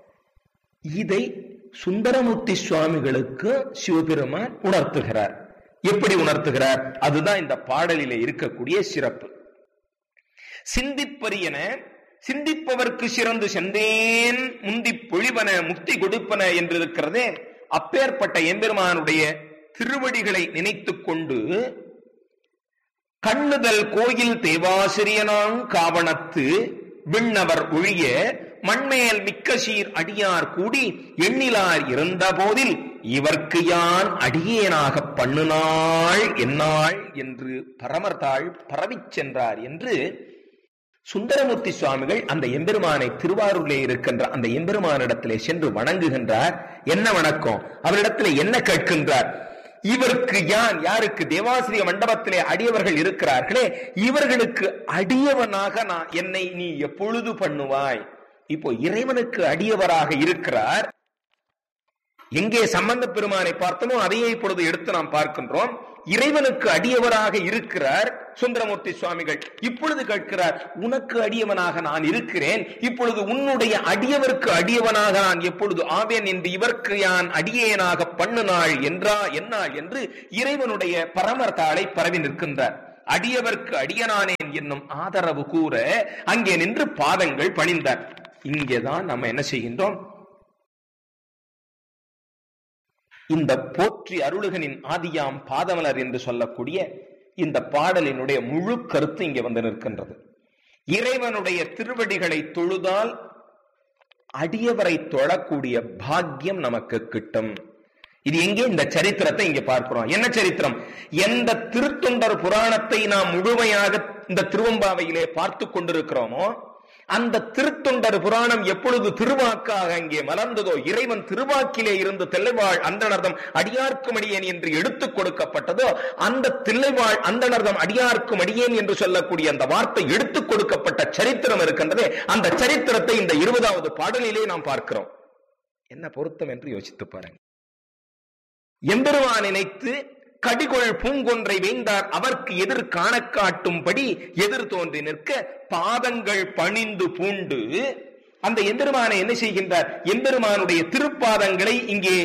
[SPEAKER 2] இதை சுந்தரமூர்த்தி சுவாமிகளுக்கு சிவபெருமான் உணர்த்துகிறார். எப்படி உணர்த்துகிறார்? அதுதான் இந்த பாடலிலே இருக்கக்கூடிய சிறப்பு. சிந்திப்பரியன சிந்திப்பவர்க்கு சிறந்து செந்தேன் முந்தி பொழிவன முக்தி கொடுப்பன என்று இருக்கிறதே, அப்பேற்பட்ட எம்பெருமானுடைய திருவடிகளை நினைத்துக் கொண்டு கண்ணுதல் கோயில் தேவாசிரியனாங் காவணத்து விண்ணவர் ஒழிய மண்மேல் மிக்க சீர் அடியார் கூடி எண்ணிலார் இருந்த போதில் இவர்க்கு யான் அடியேனாக பண்ணுநாள் என்னாள் என்று பரமர்தாள் பரவிச் சென்றார் என்று சுந்தரமூர்த்தி சுவாமிகள் அந்த எம்பெருமானை திருவாரூரிலே இருக்கின்ற அந்த எம்பெருமானிடத்திலே சென்று வணங்குகின்றார். என்ன வணக்கம்? அவரிடத்திலே என்ன கேட்கின்றார்? இவருக்கு யான், யாருக்கு? தேவாசிரிய மண்டபத்திலே அடியவர்கள் இருக்கிறார்களே, இவர்களுக்கு அடியவனாக நான் என்னை நீ எப்பொழுது பண்ணுவாய்? இப்போ இறைவனுக்கு அடியவராக இருக்கிறார். எங்கே சம்பந்த பெருமானை பார்த்தோமோ அதையே இப்பொழுது எடுத்து நாம் பார்க்கின்றோம். இறைவனுக்கு அடியவராக இருக்கிறார் சுந்தரமூர்த்தி சுவாமிகள். இப்பொழுது கேட்கிறார், உனக்கு அடியவனாக நான் இருக்கிறேன், இப்பொழுது உன்னுடைய அடியவருக்கு அடியவனாக நான் எப்பொழுது ஆவேன் என்று இவருக்கு யான் அடியேனாக பண்ணுநாள் என்னாள் என்று இறைவனுடைய பரமர்த்தாளை பரவி நிற்கின்றார். அடியவர்க்கு அடியனானேன் என்னும் ஆதரவு கூற அங்கே நின்று பாதங்கள் பணிந்தார். இங்கேதான் நம்ம என்ன செய்கின்றோம், இந்த போற்றி அருளுகனின் ஆதியாம் பாதமலர் என்று சொல்லக்கூடிய இந்த பாடலினுடைய முழு கருத்து இங்கே வந்து நிற்கின்றது. இறைவனுடைய திருவடிகளை தொழுதால் அடியவரை தொழக்கூடிய பாக்கியம் நமக்கு கிட்டும். இது எங்கே, இந்த சரித்திரத்தை இங்க பார்க்கிறோம். என்ன சரித்திரம்? எந்த திருத்தொண்டர் புராணத்தை நாம் முழுமையாக இந்த திருவம்பாவையிலே பார்த்து கொண்டிருக்கிறோமோ அந்த திருத்தொண்டர் புராணம் எப்பொழுது திருவாக்காக அங்கே மலர்ந்ததோ, இறைவன் திருவாக்கிலே இருந்து தில்லைவாழ் அந்தணர்தம் அடியார்க்கும் அடியேன் என்று எடுத்துக் கொடுக்கப்பட்டதோ, அந்த தில்லைவாழ் அந்தணர்தம் அடியார்க்கும் அடியேன் என்று சொல்லக்கூடிய அந்த வார்த்தை எடுத்துக் கொடுக்கப்பட்ட சரித்திரம் இருக்கின்றதே, அந்த சரித்திரத்தை இந்த 20வது பாடலிலே நாம் பார்க்கிறோம். என்ன பொருத்தம் என்று யோசித்து பாருங்க. எம்பெருமான் நினைத்து கடிகொள் பூங்கொன்றை வேந்தார் அவர்க்கு எதிர் காண காட்டும்படி எதிர் தோன்றி நிற்க பாதங்கள் பணிந்து பூண்டு அந்த எம்பெருமானை என்ன செய்கின்றார், எம்பெருமானுடைய திருப்பாதங்களை இங்கே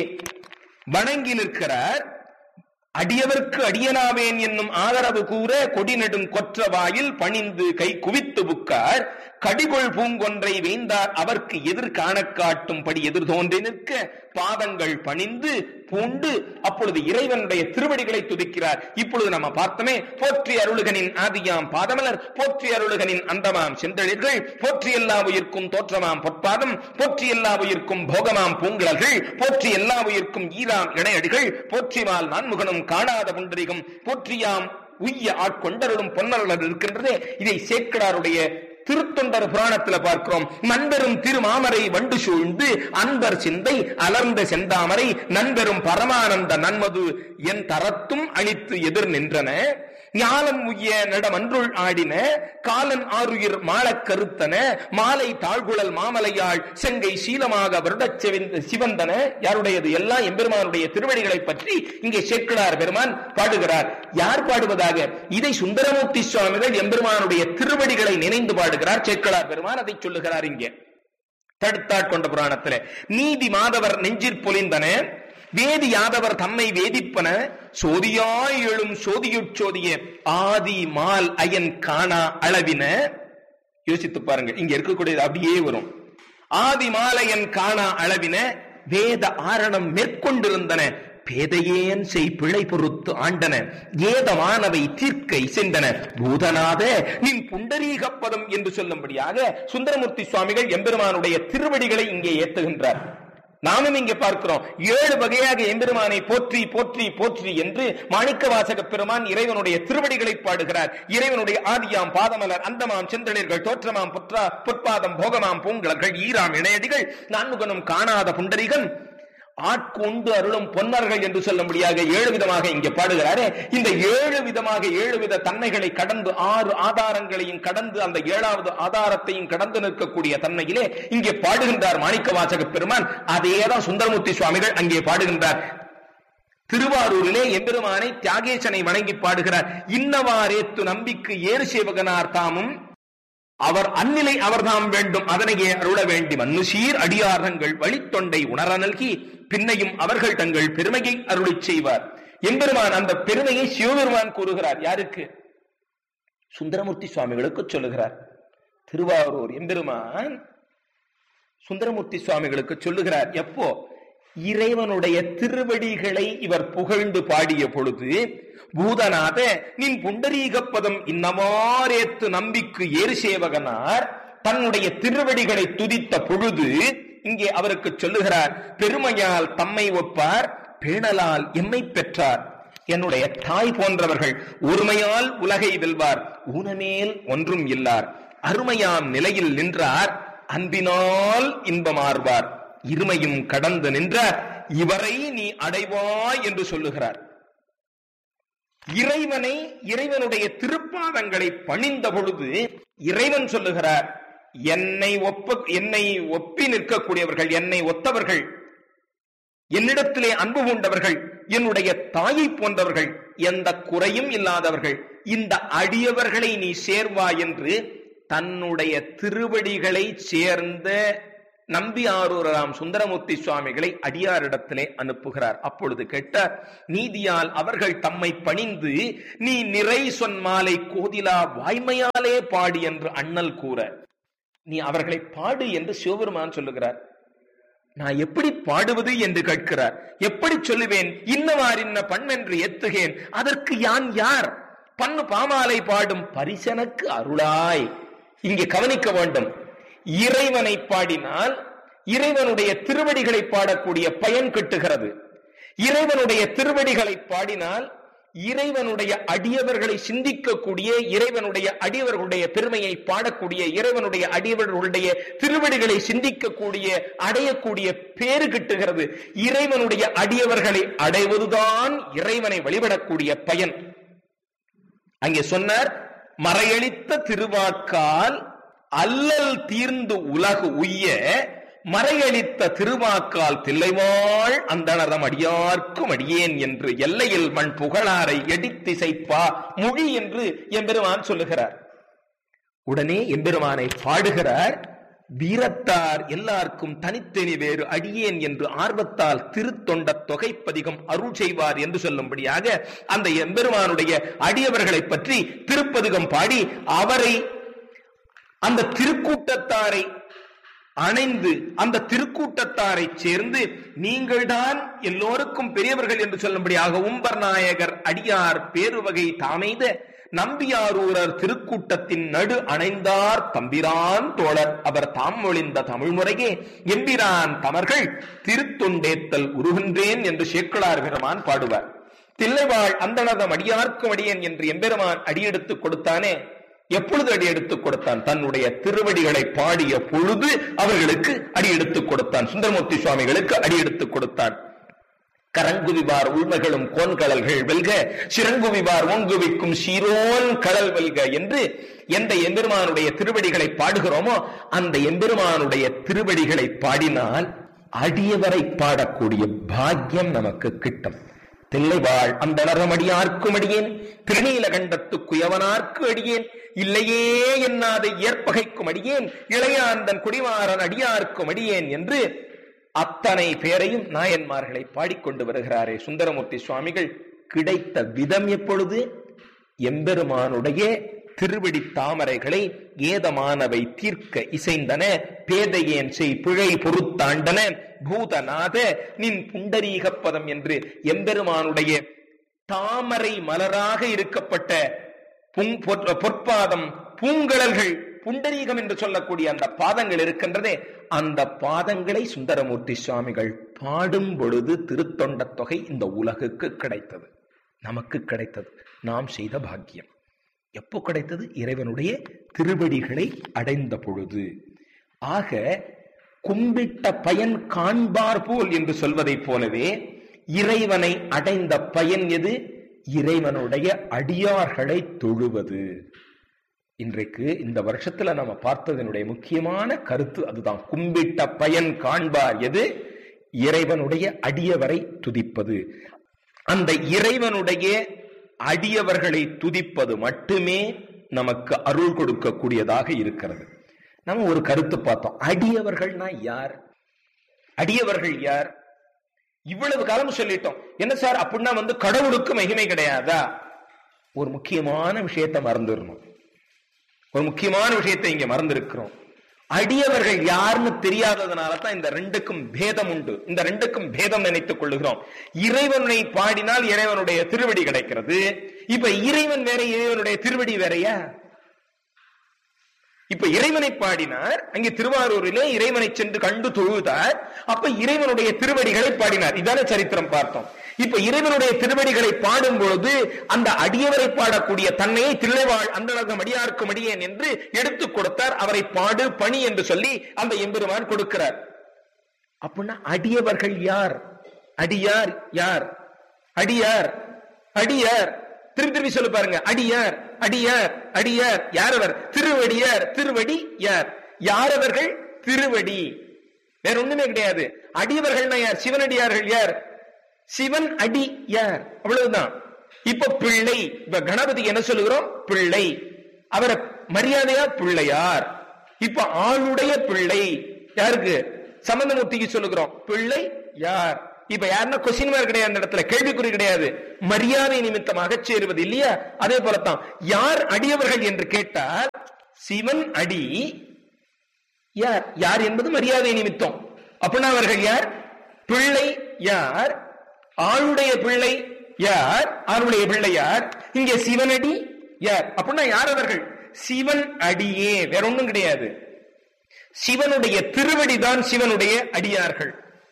[SPEAKER 2] வணங்கி நிற்கிறார். அடியவர்க்கு அடியனாவேன் என்னும் ஆதரவு கூற கொடிநெடும் கொற்ற வாயில் பணிந்து கை குவித்து புக்கார் கடிகொள் பூங்கொன்றை வேந்தார் அவர்க்கு எதிர் காண காட்டும்படி எதிர் தோன்றி நிற்க பாதங்கள் பணிந்து பூண்டு அப்பொழுது இறைவனுடைய திருவடிகளை துதிக்கிறார். இப்பொழுது நம்ம பார்த்தோமே, போற்றி அருளுகனின் ஆதியாம் பாதமலர், போற்றி அருளுகனின் அந்தமாம் செந்தளிர்கள், போற்றி எல்லா உயிர்க்கும் தோற்றமாம் பொற்பாதம், போற்றி எல்லா உயிர்க்கும் போகமாம் பூங்குழல்கள், போற்றி எல்லா உயிர்க்கும் ஈராம் இணையடிகள், போற்றிமால் நான்முகனும் காணாத புண்டரிகம், போற்றியாம் உய்ய ஆட்கொண்டருளும் பொன்னருளர் இருக்கின்றதே. இதை சேக்கிழாருடைய திருத்தொண்டர் புராணத்துல பார்க்கிறோம். மண்பெரும் திருமாமரை வண்டு சூழ்ந்து அன்பர் சிந்தை அலர்ந்த செந்தாமரை நண்பெரும் பரமானந்த நன்மது என் தரத்தும் அளித்து எதிர் நின்றன ஞாலம் உய்ய நடமன்றுள் ஆடின காலன் ஆறுயிர் மாளக் கருத்தன மாலை தாழ்குழல் மாமலையாள் செங்கை சீலமாக வருடச் சிவந்தன. யாருடையது? எல்லாம் எம்பெருமானுடைய திருவடிகளை பற்றி இங்கே சேக்கிழார் பெருமான் பாடுகிறார். யார் பாடுவதாக? இதை சுந்தரமூர்த்தி சுவாமிகள் எம்பெருமானுடைய திருவடிகளை நினைந்து பாடுகிறார். சேக்கிழார் பெருமான் அதை சொல்லுகிறார். இங்கே தடுத்தாட்கொண்ட புராணத்திலே நீதி மாதவர் நெஞ்சிற் பொலிந்தன வேதி யாதவர் தம்மை வேதிப்பன சோதியாய் எழும் சோதியுட்சோதிய ஆதி மால் அயன் காணா அளவின. யோசித்து பாருங்க, இங்க இருக்கக்கூடியது அப்படியே வரும். ஆதி மாலையன் காணா அளவின வேத ஆரணம் மேற்கொண்டிருந்தன பேதையேன் செய் பிழை பொறுத்து ஆண்டன ஏதமானவை தீர்க்கை சென்றன பூதநாத நின் புண்டரீகப்பதம் என்று சொல்லும்படியாக சுந்தரமூர்த்தி சுவாமிகள் எம்பெருமானுடைய திருவடிகளை இங்கே ஏத்துகின்றார். நாமும் இங்கே பார்க்கிறோம். 7 வகையாக எம்பெருமானை போற்றி போற்றி போற்றி என்று மாணிக்க வாசக பெருமான் இறைவனுடைய திருவடிகளை பாடுகிறார். இறைவனுடைய ஆதியாம் பாதமலர் அந்தமாம் செந்தளிர்கள் தோற்றமாம் பொற்பாதம் போகமாம் பூங்குழல்கள் ஈராம் இணையடிகள் நான்முகனும் காணாத புண்டரிகன் ஆட்கொண்டு அருளும் பொன்னர்கள் என்று சொல்லும்படியாக 7 விதமாக இங்கே பாடுகிறாரே. இந்த 7 விதமாக 7 வித தன்மைகளை கடந்து 6 ஆதாரங்களையும் கடந்து அந்த 7வது ஆதாரத்தையும் கடந்து நிற்கக்கூடிய தன்மையிலே இங்கே பாடுகின்றார் மாணிக்க வாசக பெருமான். அதேதான் சுந்தரமூர்த்தி சுவாமிகள் அங்கே பாடுகின்றார். திருவாரூரிலே எம்பெருமானை தியாகேசனை வணங்கி பாடுகிறார். இன்னவாரேத்து நம்பிக்கு ஏறு சேவகனார் தாமும் அவர் அந்நிலை அவர்தாம் வேண்டும் அதனையே அருள வேண்டி மன்னுசீர் அடியார்கள் வழித்தொண்டை உணர நல்கி பின்னையும் அவர்கள் தங்கள் பெருமையை அருளி செய்வார். எம்பெருமான் அந்த பெருமையை சிவபெருமான் கூறுகிறார். யாருக்கு? சுந்தரமூர்த்தி சுவாமிகளுக்கு சொல்லுகிறார். திருவாரூர் எம்பெருமான் சுந்தரமூர்த்தி சுவாமிகளுக்கு சொல்லுகிறார். எப்போ? இறைவனுடைய திருவடிகளை இவர் புகழ்ந்து பாடிய பொழுது பூதநாத நின் புண்டரீகப்பதம் இன்னமாரேத்து நம்பிக்கு ஏறு சேவகனார் தன்னுடைய திருவடிகளை துதித்த பொழுது இங்கே அவருக்கு சொல்லுகிறார், பெருமையால் தம்மை ஒப்பார் பேணலால் எம்மை பெற்றார். என்னுடைய தாய் போன்றவர்கள் ஒருமையால் உலகை வெல்வார் ஊனமேல் ஒன்றும் இல்லார் அருமையாம் நிலையில் நின்றார் அன்பினால் இன்பமார்வார் இருமையும் கடந்து நின்ற இவரை நீ அடைவாய் என்று சொல்லுகிறார். இறைவனை இறைவனுடைய திருப்பாதங்களை பணிந்த பொழுது இறைவன் சொல்லுகிறார், என்னை ஒப்பி நிற்கக்கூடியவர்கள் என்னை ஒத்தவர்கள் என்னிடத்திலே அன்பு கொண்டவர்கள் என்னுடைய தாயை போன்றவர்கள், எந்த குறையும் இல்லாதவர்கள், இந்த அடியவர்களை நீ சேர்வா என்று தன்னுடைய திருவடிகளை சேர்ந்த நம்பியாரூராம் சுந்தரமூர்த்தி சுவாமிகளை அடியாரிடத்திலே அனுப்புகிறார். அப்பொழுது கேட்டார், நீதியால் அவர்கள் தம்மை பணிந்து நீ நிறை சொன்மாலை கோதிலா வாய்மையாலே பாடு என்று அண்ணல் கூற, நீ அவர்களை பாடு என்று சிவபெருமான் சொல்லுகிறார். நான் எப்படி பாடுவது என்று கேட்கிறார். எப்படி சொல்லுவேன்? இன்னவாரின்ன பண்ணென்று எத்துகேன், அதற்கு யான் யார்? பண்ணு பாமாலை பாடும் பரிசனுக்கு அருளாய். இங்கே கவனிக்க வேண்டும். இறைவனை பாடினால் இறைவனுடைய திருவடிகளை பாடக்கூடிய பயன் கிட்டுகிறது. இறைவனுடைய திருவடிகளை பாடினால் இறைவனுடைய அடியவர்களை சிந்திக்கக்கூடிய, இறைவனுடைய அடியவர்களுடைய பெருமையை பாடக்கூடிய, இறைவனுடைய அடியவர்களுடைய திருவடிகளை சிந்திக்கக்கூடிய, அடையக்கூடிய பேறு கிட்டுகிறது. இறைவனுடைய அடியவர்களை அடைவதுதான் இறைவனை வழிபடக்கூடிய பயன். அங்கே சொன்னார், மறையளித்த திருவாக்கால் அல்லல் தீர்ந்து உலகு உய்ய மறையளித்த திருவாக்கால் தில்லைவாள் அந்தணர்தம் அடியார்க்கும் அடியேன் என்று எல்லையில் மண் புகழாரை எடித்திசைப்பா மொழி என்று எம்பெருமான் சொல்லுகிறார். உடனே எம்பெருமானை பாடுகிறார். வீரத்தார் எல்லாருக்கும் தனித்தனி வேறு அடியேன் என்று ஆர்வத்தால் திருத்தொண்ட தொகைப்பதிகம் அருள் செய்வார் என்று சொல்லும்படியாக அந்த எம்பெருமானுடைய அடியவர்களை பற்றி திருப்பதிகம் பாடி அவரை, அந்த திருக்கூட்டத்தாரை அணைந்து, அந்த திருக்கூட்டத்தாரை சேர்ந்து நீங்கள்தான் எல்லோருக்கும் பெரியவர்கள் என்று சொல்லும்படியாக உம்பர்நாயகர் அடியார் பேருவகை தாமெய்த நம்பியாரூரர் திருக்கூட்டத்தின் நடு அணைந்தார் தம்பிரான் தோழர் அவர் தாம் ஒளிந்த தமிழ் முறையே எம்பிரான் தமர்கள் திருத்தொண்டேத்தல் உருகின்றேன் என்று சேக்கிழார் பெருமான் பாடுவார். தில்லைவாழ் அந்தணர்தம் அடியார்க்கும் அடியேன் என்று எம்பெருமான் அடியெடுத்துக் கொடுத்தானே. எப்பொழுது அடி எடுத்துக் கொடுத்தான்? தன்னுடைய திருவடிகளை பாடிய பொழுது அவர்களுக்கு அடி எடுத்துக் கொடுத்தான். சுந்தரமூர்த்தி சுவாமிகளுக்கு அடி எடுத்துக் கொடுத்தான். கரங்குவிவார் உள்மைகளும் கோன்கடல்கள் வெல்க, சிறங்குவிவார் ஓங்குவிக்கும் சீரோன் கடல் வெல்க என்று எந்த எம்பெருமானுடைய திருவடிகளை பாடுகிறோமோ அந்த எம்பெருமானுடைய திருவடிகளை பாடினால் அடியவரை பாடக்கூடிய பாக்கியம் நமக்கு கிட்டும். தில்லைவாழ் அந்தணர்தம் அடியார்க்கும் அடியேன், திருநீலகண்டத்து குயவனார்க்கு அடியேன், இல்லையே என்னாத ஏற்பகைக்கும் அடியேன், இளையாந்தன் குடிமாறன் அடியார்க்கும் அடியேன் என்று அத்தனை பேரையும் நாயன்மார்களை பாடிக்கொண்டு வருகிறாரே சுந்தரமூர்த்தி சுவாமிகள். கிடைத்த விதம் எப்பொழுது? எம்பெருமானுடைய திருவடி தாமரைகளை ஏதமானவை தீர்க்க இசைந்தன, பேதையேன் செய் பிழை பொறுத்தாண்டன, பூதநாத நின் புண்டரீகப்பதம் என்று எம்பெருமானுடைய தாமரை மலராக இருக்கப்பட்ட பொற்பாதம், பூங்கடல்கள், புண்டரீகம் என்று சொல்லக்கூடிய அந்த பாதங்கள் இருக்கின்றதே, அந்த பாதங்களை சுந்தரமூர்த்தி சுவாமிகள் பாடும் பொழுது திருத்தொண்ட தொகை இந்த உலகுக்கு கிடைத்தது, நமக்கு கிடைத்தது. நாம் செய்த பாக்கியம். எப்போ கிடைத்தது? இறைவனுடைய திருவடிகளை அடைந்த பொழுது. ஆக கும்பிட்ட பயன் காண்பார் போல் என்று சொல்வதை போலவே இறைவனை அடைந்த பயன் எது? இறைவனுடைய அடியார்களை தொழுவது. இன்றைக்கு இந்த வருஷத்துல நம்ம பார்த்ததனுடைய முக்கியமான கருத்து அதுதான். கும்பிட்ட பயன் காண்பார் எது? இறைவனுடைய அடியவரை துதிப்பது. அந்த இறைவனுடைய அடியவர்களை துதிப்பது மட்டுமே நமக்கு அருள் கொடுக்கக்கூடியதாக இருக்கிறது. நம்ம ஒரு கருத்து பார்த்தோம். அடியவர்கள்னா யார்? அடியவர்கள் யார்? இவ்வளவு காலம் சொல்லிட்டோம். என்ன சார் அப்படின்னா கடவுளுக்கு மகிமை கிடையாதா? ஒரு முக்கியமான விஷயத்தை மறந்துடணும். ஒரு முக்கியமான விஷயத்தை இங்க மறந்திருக்கிறோம். அடியவர்கள் யாருன்னு தெரியாததுனால தான் இந்த ரெண்டுக்கும் பேதம் உண்டு. இந்த ரெண்டுக்கும் பேதம் நினைத்துக் கொள்ளுகிறோம். இறைவனை பாடினால் இறைவனுடைய திருவடி கிடைக்கிறது. இப்ப இறைவன் வேற, இறைவனுடைய திருவடி வேறையா? இப்ப இறைவனை பாடினார், அங்கே திருவாரூரிலே இறைவனை சென்று கண்டு தொழுதார். அப்ப இறைவனுடைய திருவடிகளை பாடினார். இதான சரித்திரம் பார்த்தோம். இப்ப இறைவனுடைய திருவடிகளை பாடும் பொழுது அந்த அடியவரை பாடக்கூடிய தன்னையை தில்லைவாழ் அந்தணர்தம் அடியார்க்கும் அடியேன் என்று எடுத்துக் கொடுத்தார். அவரை பாடு பணி என்று சொல்லி அந்த எம்பெருமான் கொடுக்கிறார். அப்படின்னா அடியவர்கள் யார்? அடியார் யார்? அடியார் அடியார் திருப்பி சொல்லு பாருங்க. அடியார் அடியார் அடியார் யார்? அவர் திருவடியார். திருவடி யார்? யாரவர்கள்? திருவடி. வேற ஒண்ணுமே கிடையாது. அடியவர்கள் யார்? சிவனடியார்கள் யார்? சிவன் அடி யார், அவ்வளவுதான். இப்ப பிள்ளை, இப்ப கணபதி என்ன சொல்லுகிறோம்? பிள்ளை. அவரை மரியாதையா பிள்ளையார். இப்ப ஆளுடைய பிள்ளை யாருக்கு? சம்பந்தமூர்த்திக்கு சொல்லுகிறோம் பிள்ளை யார். இப்ப யாருன்னா கொஸ்டின் மார்க் கிடையாது, அந்த இடத்துல கேள்விக்குறி கிடையாது, மரியாதை நிமித்தமாக சேருவது இல்லையா? அதே போலத்தான் யார் அடியவர்கள் என்று கேட்டால் சிவன் அடி யார், யார் என்பது மரியாதை நிமித்தம். அப்படின்னா அவர்கள் யார்? பிள்ளை யார், ஆளுடைய பிள்ளை யார், ஆளுடைய பிள்ளை யார், இங்கே சிவனடி யார். அப்படின்னா யார் அவர்கள்? சிவன் அடியே, வேற ஒண்ணும் கிடையாது. சிவனுடைய திருவடிதான் சிவனுடைய அடியார்கள்.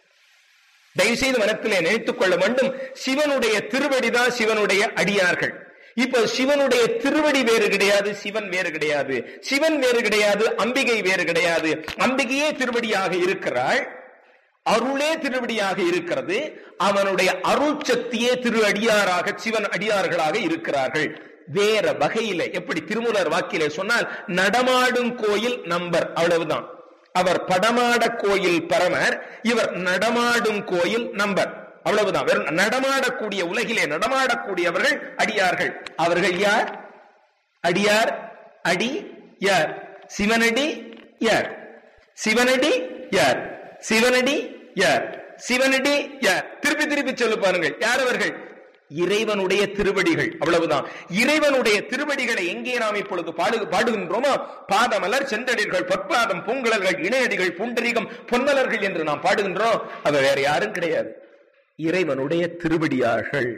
[SPEAKER 2] தயவு செய்து மனத்திலே நினைத்துக் கொள்ள வேண்டும், சிவனுடைய திருவடிதான் சிவனுடைய அடியார்கள். இப்ப சிவனுடைய திருவடி வேறு கிடையாது, சிவன் வேறு கிடையாது, சிவன் வேறு கிடையாது, அம்பிகை வேறு கிடையாது. அம்பிகையே திருவடியாக இருக்கிறாள், அருளே திருவடியாக இருக்கிறது, அவனுடைய அருள் சக்தியே திரு அடியாராக சிவன் அடியார்களாக இருக்கிறார்கள். வேற வகையில எப்படி திருமூலர் வாக்கிலே சொன்னால், நடமாடும் கோயில் நம்பர், அவ்வளவுதான். அவர் படமாட கோயில் பரமர், இவர் நடமாடும் கோயில் நம்பர், அவ்வளவுதான். வெறும் நடமாடக்கூடிய, உலகிலே நடமாடக்கூடியவர்கள் அடியார்கள். அவர்கள் யார்? அடியார். அடி யார்? சிவனடி யார்? சிவனடி யார்? சிவனடி யார்? சிவனடி யார்? திருப்பி திருப்பி சொல்லு பாருங்கள், யார் அவர்கள்? இறைவனுடைய திருவடிகள், அவ்வளவுதான். இறைவனுடைய திருவடிகளை எங்கே நாம் இப்பொழுது பாடுகின்றோமோ, பாதமலர் செந்தடிகள் பொற்பாதம் பூங்குழல்கள் இணையடிகள் புண்டரீகம் பொன்மலர்கள் என்று நாம் பாடுகின்றோம். அது வேற யாரும் கிடையாது, இறைவனுடைய திருவடியார்கள்.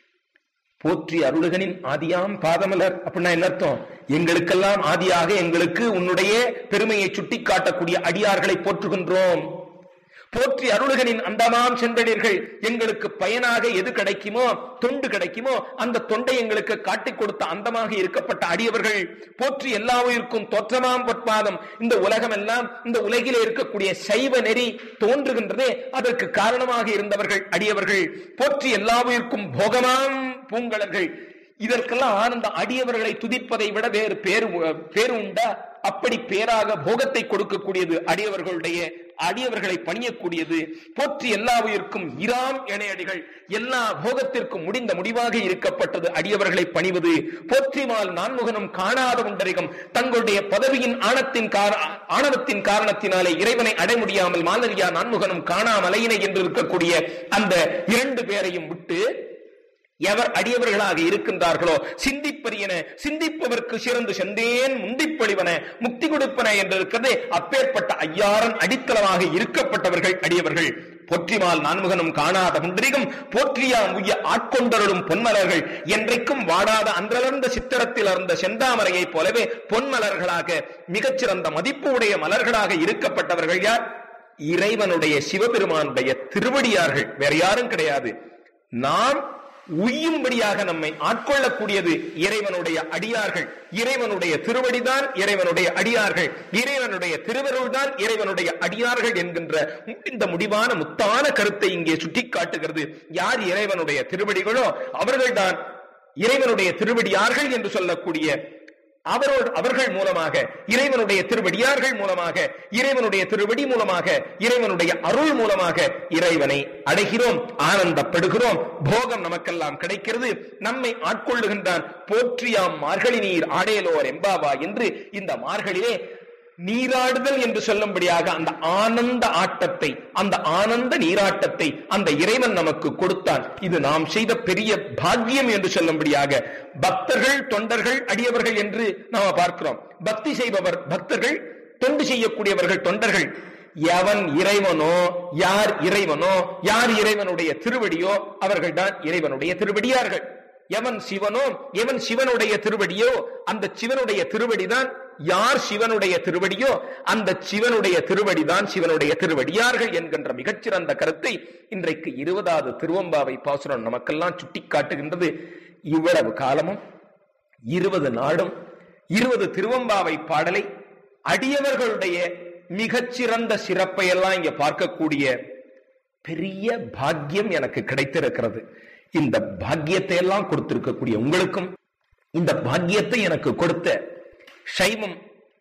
[SPEAKER 2] போற்றி அருளுகனின் ஆதியாம் பாதமலர் அப்படின்னா என்ன அர்த்தம்? எங்களுக்கெல்லாம் ஆதியாக எங்களுக்கு உன்னுடைய பெருமையை சுட்டி காட்டக்கூடிய அடியார்களை போற்றுகின்றோம். போற்றி அருளுகனின் அந்தமாம் செந்தடிர்கள், எங்களுக்கு பயனாக எது கிடைக்குமோ, தொண்டு கிடைக்குமோ, அந்த தொண்டை எங்களுக்கு காட்டிக் கொடுத்த அந்தமாக இருக்கப்பட்ட அடியவர்கள். போற்றி எல்லா உயிர்க்கும் தோற்றமாம் பொற்பாதம், இந்த உலகம் எல்லாம், இந்த உலகிலே இருக்கக்கூடிய சைவ நெறி தோன்றுகின்றதே அதற்கு காரணமாக இருந்தவர்கள் அடியவர்கள். போற்றி எல்லா உயிர்க்கும் போகமாம் பூங்கலர்கள், இதற்கெல்லாம் ஆனந்த அடியவர்களை துதிப்பதை விட வேறு பேரு உண்டா? அப்படி பேராக போகத்தை கொடுக்கக்கூடியது அடியவர்களுடைய, அடியவர்களை பணியக்கூடியது. போற்றி எல்லா உயிர்க்கும் இராம் இணையடிகள், எல்லா போகத்திற்கும் முடிந்த முடிவாக இருக்கப்பட்டது அடியவர்களை பணிவது. போற்றிமால் நான்முகனும் காணாத உண்டரிகம், தங்களுடைய பதவியின் ஆணவத்தின் காரணத்தினாலே இறைவனை அடைய முடியாமல் மாலரியா நான்முகனும் காணாமலையினை என்று இருக்கக்கூடிய அந்த இரண்டு பேரையும் விட்டு எவர் அடியவர்களாக இருக்கின்றார்களோ, சிந்திப்பரியன சிந்திப்பவர்க்கு சிறந்து செந்தேன் முந்திப்பொழிவன முக்தி கொடுப்பன என்று இருக்கிறது. அப்பேற்பட்ட ஐயாரன் அடித்தளமாக இருக்கப்பட்டவர்கள் அடியவர்கள். போற்றிமால் நான்முகனும் காணாத புண்டரிகம், போற்றியாம் உய்ய ஆட்கொண்டருளும் பொன்மலர்கள், என்றைக்கும் வாடாத அன்றலர்ந்த சித்திரத்தில் அறந்த செந்தாமரையை போலவே பொன்மலர்களாக மிகச்சிறந்த மதிப்பு உடைய மலர்களாக இருக்கப்பட்டவர்கள் யார்? இறைவனுடைய சிவபெருமானுடைய திருவடியார்கள், வேற யாரும் கிடையாது. நாம் உய்யும்படியாக நம்மை ஆட்கொள்ளக்கூடியது இறைவனுடைய அடியார்கள். இறைவனுடைய திருவடிதான் இறைவனுடைய அடியார்கள், இறைவனுடைய திருவருள்தான் இறைவனுடைய அடியார்கள் என்கின்ற இந்த முடிவான முத்தான கருத்தை இங்கே சுட்டிக்காட்டுகிறது. யார் இறைவனுடைய திருவடிகளோ அவர்கள்தான் இறைவனுடைய திருவடியார்கள் என்று சொல்லக்கூடிய அவர்கள் மூலமாக, இறைவனுடைய திருவடியார்கள் மூலமாக, இறைவனுடைய திருவடி மூலமாக, இறைவனுடைய அருள் மூலமாக இறைவனை அடைகிறோம், ஆனந்தப்படுகிறோம், போகம் நமக்கெல்லாம் கிடைக்கிறது, நம்மை ஆட்கொள்ளுகின்றான். போற்றியாம் மார்கழி நீர் ஆடேலோர் எம்பாவா என்று இந்த மார்கழிலே நீராடுதல் என்று சொல்லும்படியாக அந்த ஆனந்த ஆட்டத்தை, அந்த ஆனந்த நீராட்டத்தை அந்த இறைவன் நமக்கு கொடுத்தான். இது நாம் செய்த பெரிய பாக்கியம் என்று சொல்லும்படியாக பக்தர்கள், தொண்டர்கள், அடியவர்கள் என்று நாம் பார்க்கிறோம். பக்தி செய்பவர் பக்தர்கள், தொண்டு செய்யக்கூடியவர்கள் தொண்டர்கள். எவன் இறைவனோ, யார் இறைவனோ, யார் இறைவனுடைய திருவடியோ அவர்கள்தான் இறைவனுடைய திருவடியார்கள். எவன் சிவனோ, எவன் சிவனுடைய திருவடியோ அந்த சிவனுடைய திருவடிதான், யார் சிவனுடைய திருவடியோ அந்த சிவனுடைய திருவடிதான் சிவனுடைய திருவடியார்கள் என்கின்ற மிகச்சிறந்த கருத்தை இன்றைக்கு 20வது திருவம்பாவை பாசுரம் நமக்கெல்லாம் சுட்டிக்காட்டுகின்றது. இவ்வளவு காலமும் 20 நாடும் 20 திருவம்பாவை பாடலை அடியவர்களுடைய மிகச்சிறந்த சிறப்பை எல்லாம் இங்க பார்க்கக்கூடிய பெரிய பாக்கியம் எனக்கு கிடைத்திருக்கிறது. இந்த பாக்கியத்தை எல்லாம் கொடுத்திருக்கக்கூடிய உங்களுக்கும், இந்த பாக்கியத்தை எனக்கு கொடுத்த சைவம்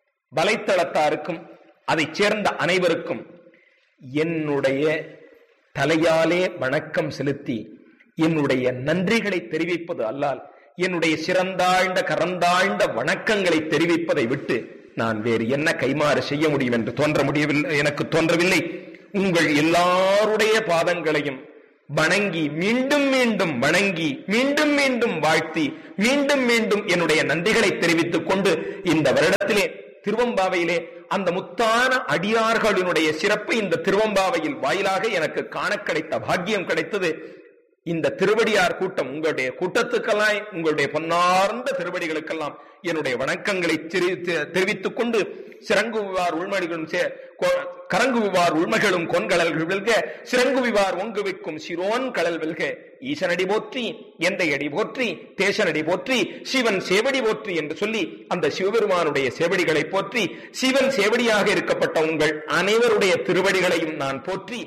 [SPEAKER 2] வலைத்தளத்தாருக்கும், அதை சேர்ந்த அனைவருக்கும் என்னுடைய தலையாலே வணக்கம் செலுத்தி என்னுடைய நன்றிகளை தெரிவிப்பது அல்லால் என்னுடைய சிறந்தாழ்ந்த கரந்தாழ்ந்த வணக்கங்களை தெரிவிப்பதை விட்டு நான் வேறு என்ன கைமாறு செய்ய முடியும் என்று எனக்கு தோன்றவில்லை. உங்கள் எல்லாருடைய பாதங்களையும் வணங்கி மீண்டும் மீண்டும் வணங்கி மீண்டும் மீண்டும் வாழ்த்தி மீண்டும் மீண்டும் என்னுடைய நன்றிகளை தெரிவித்துக் கொண்டு இந்த வருடத்திலே திருவம்பாவையிலே அந்த முத்தான அடியார்களினுடைய சிறப்பு இந்த திருவம்பாவையில் வாயிலாக எனக்கு காண கிடைத்த பாக்கியம் கிடைத்தது. இந்த திருவடியார் கூட்டம் உங்களுடைய கூட்டத்துக்கெல்லாம், உங்களுடைய பொன்னார்ந்த திருவடிகளுக்கெல்லாம் என்னுடைய வணக்கங்களை தெரிவித்துக் கொண்டு சிறங்குவார் உள்மணிகளும் கரங்குவார் உள்மகளும் கொன்கடல்கள் வெல்க சிறங்குவிவார் ஒங்கு வைக்கும் சிரோன் கடல் வெல்க ஈசனடி போற்றி எந்தையடி போற்றி தேசனடி போற்றி சிவன் சேவடி போற்றி என்று சொல்லி அந்த சிவபெருமானுடைய சேவடிகளை போற்றி சிவன் சேவடியாக இருக்கப்பட்ட உங்கள் அனைவருடைய திருவடிகளையும் நான் போற்றி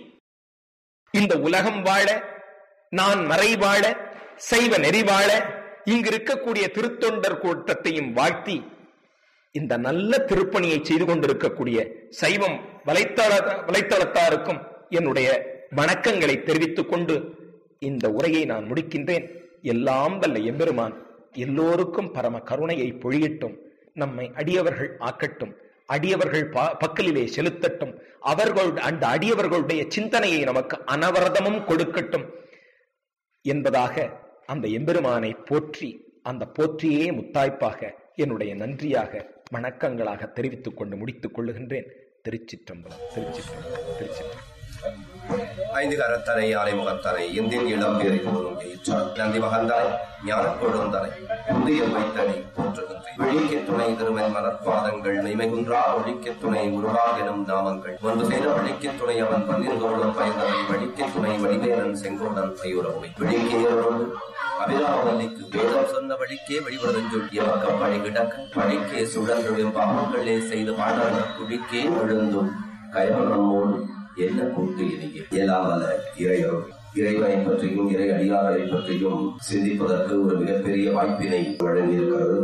[SPEAKER 2] இந்த உலகம் வாழ, நான் மறை வாழ, சைவ நெறி வாழ, இங்கு இருக்கக்கூடிய திருத்தொண்டர் கூட்டத்தையும் வாழ்த்தி இந்த நல்ல திருப்பணியை செய்து கொண்டிருக்கக்கூடிய சைவம் வலைத்தளத்தாருக்கும் என்னுடைய வணக்கங்களை தெரிவித்துக் கொண்டு இந்த உரையை நான் முடிக்கின்றேன். எல்லாம் வல்ல எம்பெருமான் எல்லோருக்கும் பரம கருணையை பொழியட்டும், நம்மை அடியவர்கள் ஆக்கட்டும், அடியவர்கள் பக்கலிலே செலுத்தட்டும், அந்த அடியவர்களுடைய சிந்தனையை நமக்கு அனவரதமும் கொடுக்கட்டும் என்பதாக அந்த எம்பெருமானை போற்றி, அந்த போற்றியே முத்தாய்ப்பாக என்னுடைய நன்றியாக வணக்கங்களாக தெரிவித்துக் கொண்டு முடித்துக் கொள்ளுகின்றேன். திருச்சிற்றம்பலம், திருச்சிற்றம்பலம், திருச்சிற்றம்பலம்.
[SPEAKER 3] ஐந்து கரத்தனை யானை முகத்தனை இந்தின் இளம் பேரை போலும் நந்தி மகந்தாய் ஞானக் கொழுந்தனை புதியல் வைத்தனை போற்றுகின்றேன். வெளிக்க துணை திருவன் மலர்பாதங்கள் மெய்மைகுன்றா ஒழிக்க துணை உருவாகெனும் நாமங்கள் ஒன்று செய்த வழிக்க துணை அவன் பன்னிருந்தோடும் பயந்தனை வழிக்க துணை வடிவேலன் செங்கோடன் மயூரவை விழிக்கையோடு அபிராமல்லிக்கு வேதம் சொன்ன வழிக்கே வழிபடுதஞ்சொல்லிய பக்கம் பழி கிடக்க பழிக்கே சுழன்றும் பாவங்களே செய்து பாடல் குடிக்கே விழுந்தும் கயவனமோடு என்ன கூட்டு இணைய இயலாமல இறையரும் இறைவனை பற்றியும் இறை அடியாரை பற்றியும் சிந்திப்பதற்கு ஒரு மிகப்பெரிய வாய்ப்பினை வழங்கியிருக்கிறது.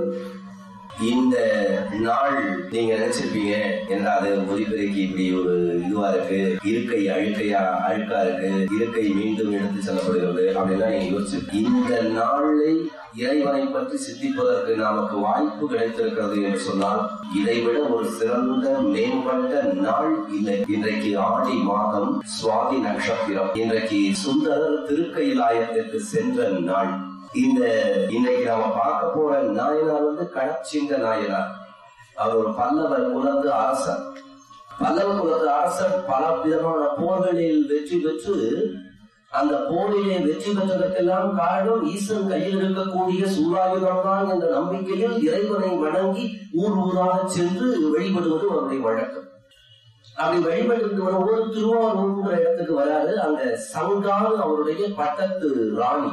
[SPEAKER 3] இந்த நாள் நீங்க நினைச்சிருப்பீங்க என்ன அது ஒலிபெருக்கி இப்படி ஒரு இதுவா இருக்கு, இருக்கை அழுக்கா இருக்கு, இருக்கை மீண்டும் எடுத்து செல்லப்படுகிறது அப்படின்னா நீங்க யோசிச்சிருப்பீங்க. இந்த நாளை இறைவனை பற்றி சிந்திப்பதற்கு நமக்கு வாய்ப்பு கிடைத்திருக்கிறது என்று சொன்னால் இதைவிட ஒரு சிறந்த மேம்பட்ட நாள் இல்லை. இன்றைக்கு ஆடி மாதம் சுவாதி நட்சத்திரம், இன்றைக்கு சுந்தரர் திருக்கைலாயத்திற்கு சென்ற நாள். இன்னைக்கு நாம பார்க்க போற நாயனார் கடச்சிங்க நாயனார். அவர் ஒரு பல்லவர் குலத்து அரசர். பல்லவர் குலத்து அரசர் பல விதமான போர்களில் வெற்றி பெற்று அந்த போரிலே வெற்றி பெற்றதற்கெல்லாம் காரணம் ஈசன் கையில் இருக்கக்கூடிய சூறாயுதம் தான் என்ற நம்பிக்கையில் இறைவனை வணங்கி ஊர் ஊராக சென்று வழிபடுவது அவருடைய வழக்கம். அப்படி வழிபட்டு வரும்போது திருவாரூர்ங்கிற இடத்துக்கு வராது. அங்க சங்கான அவருடைய பட்டத்து ராணி,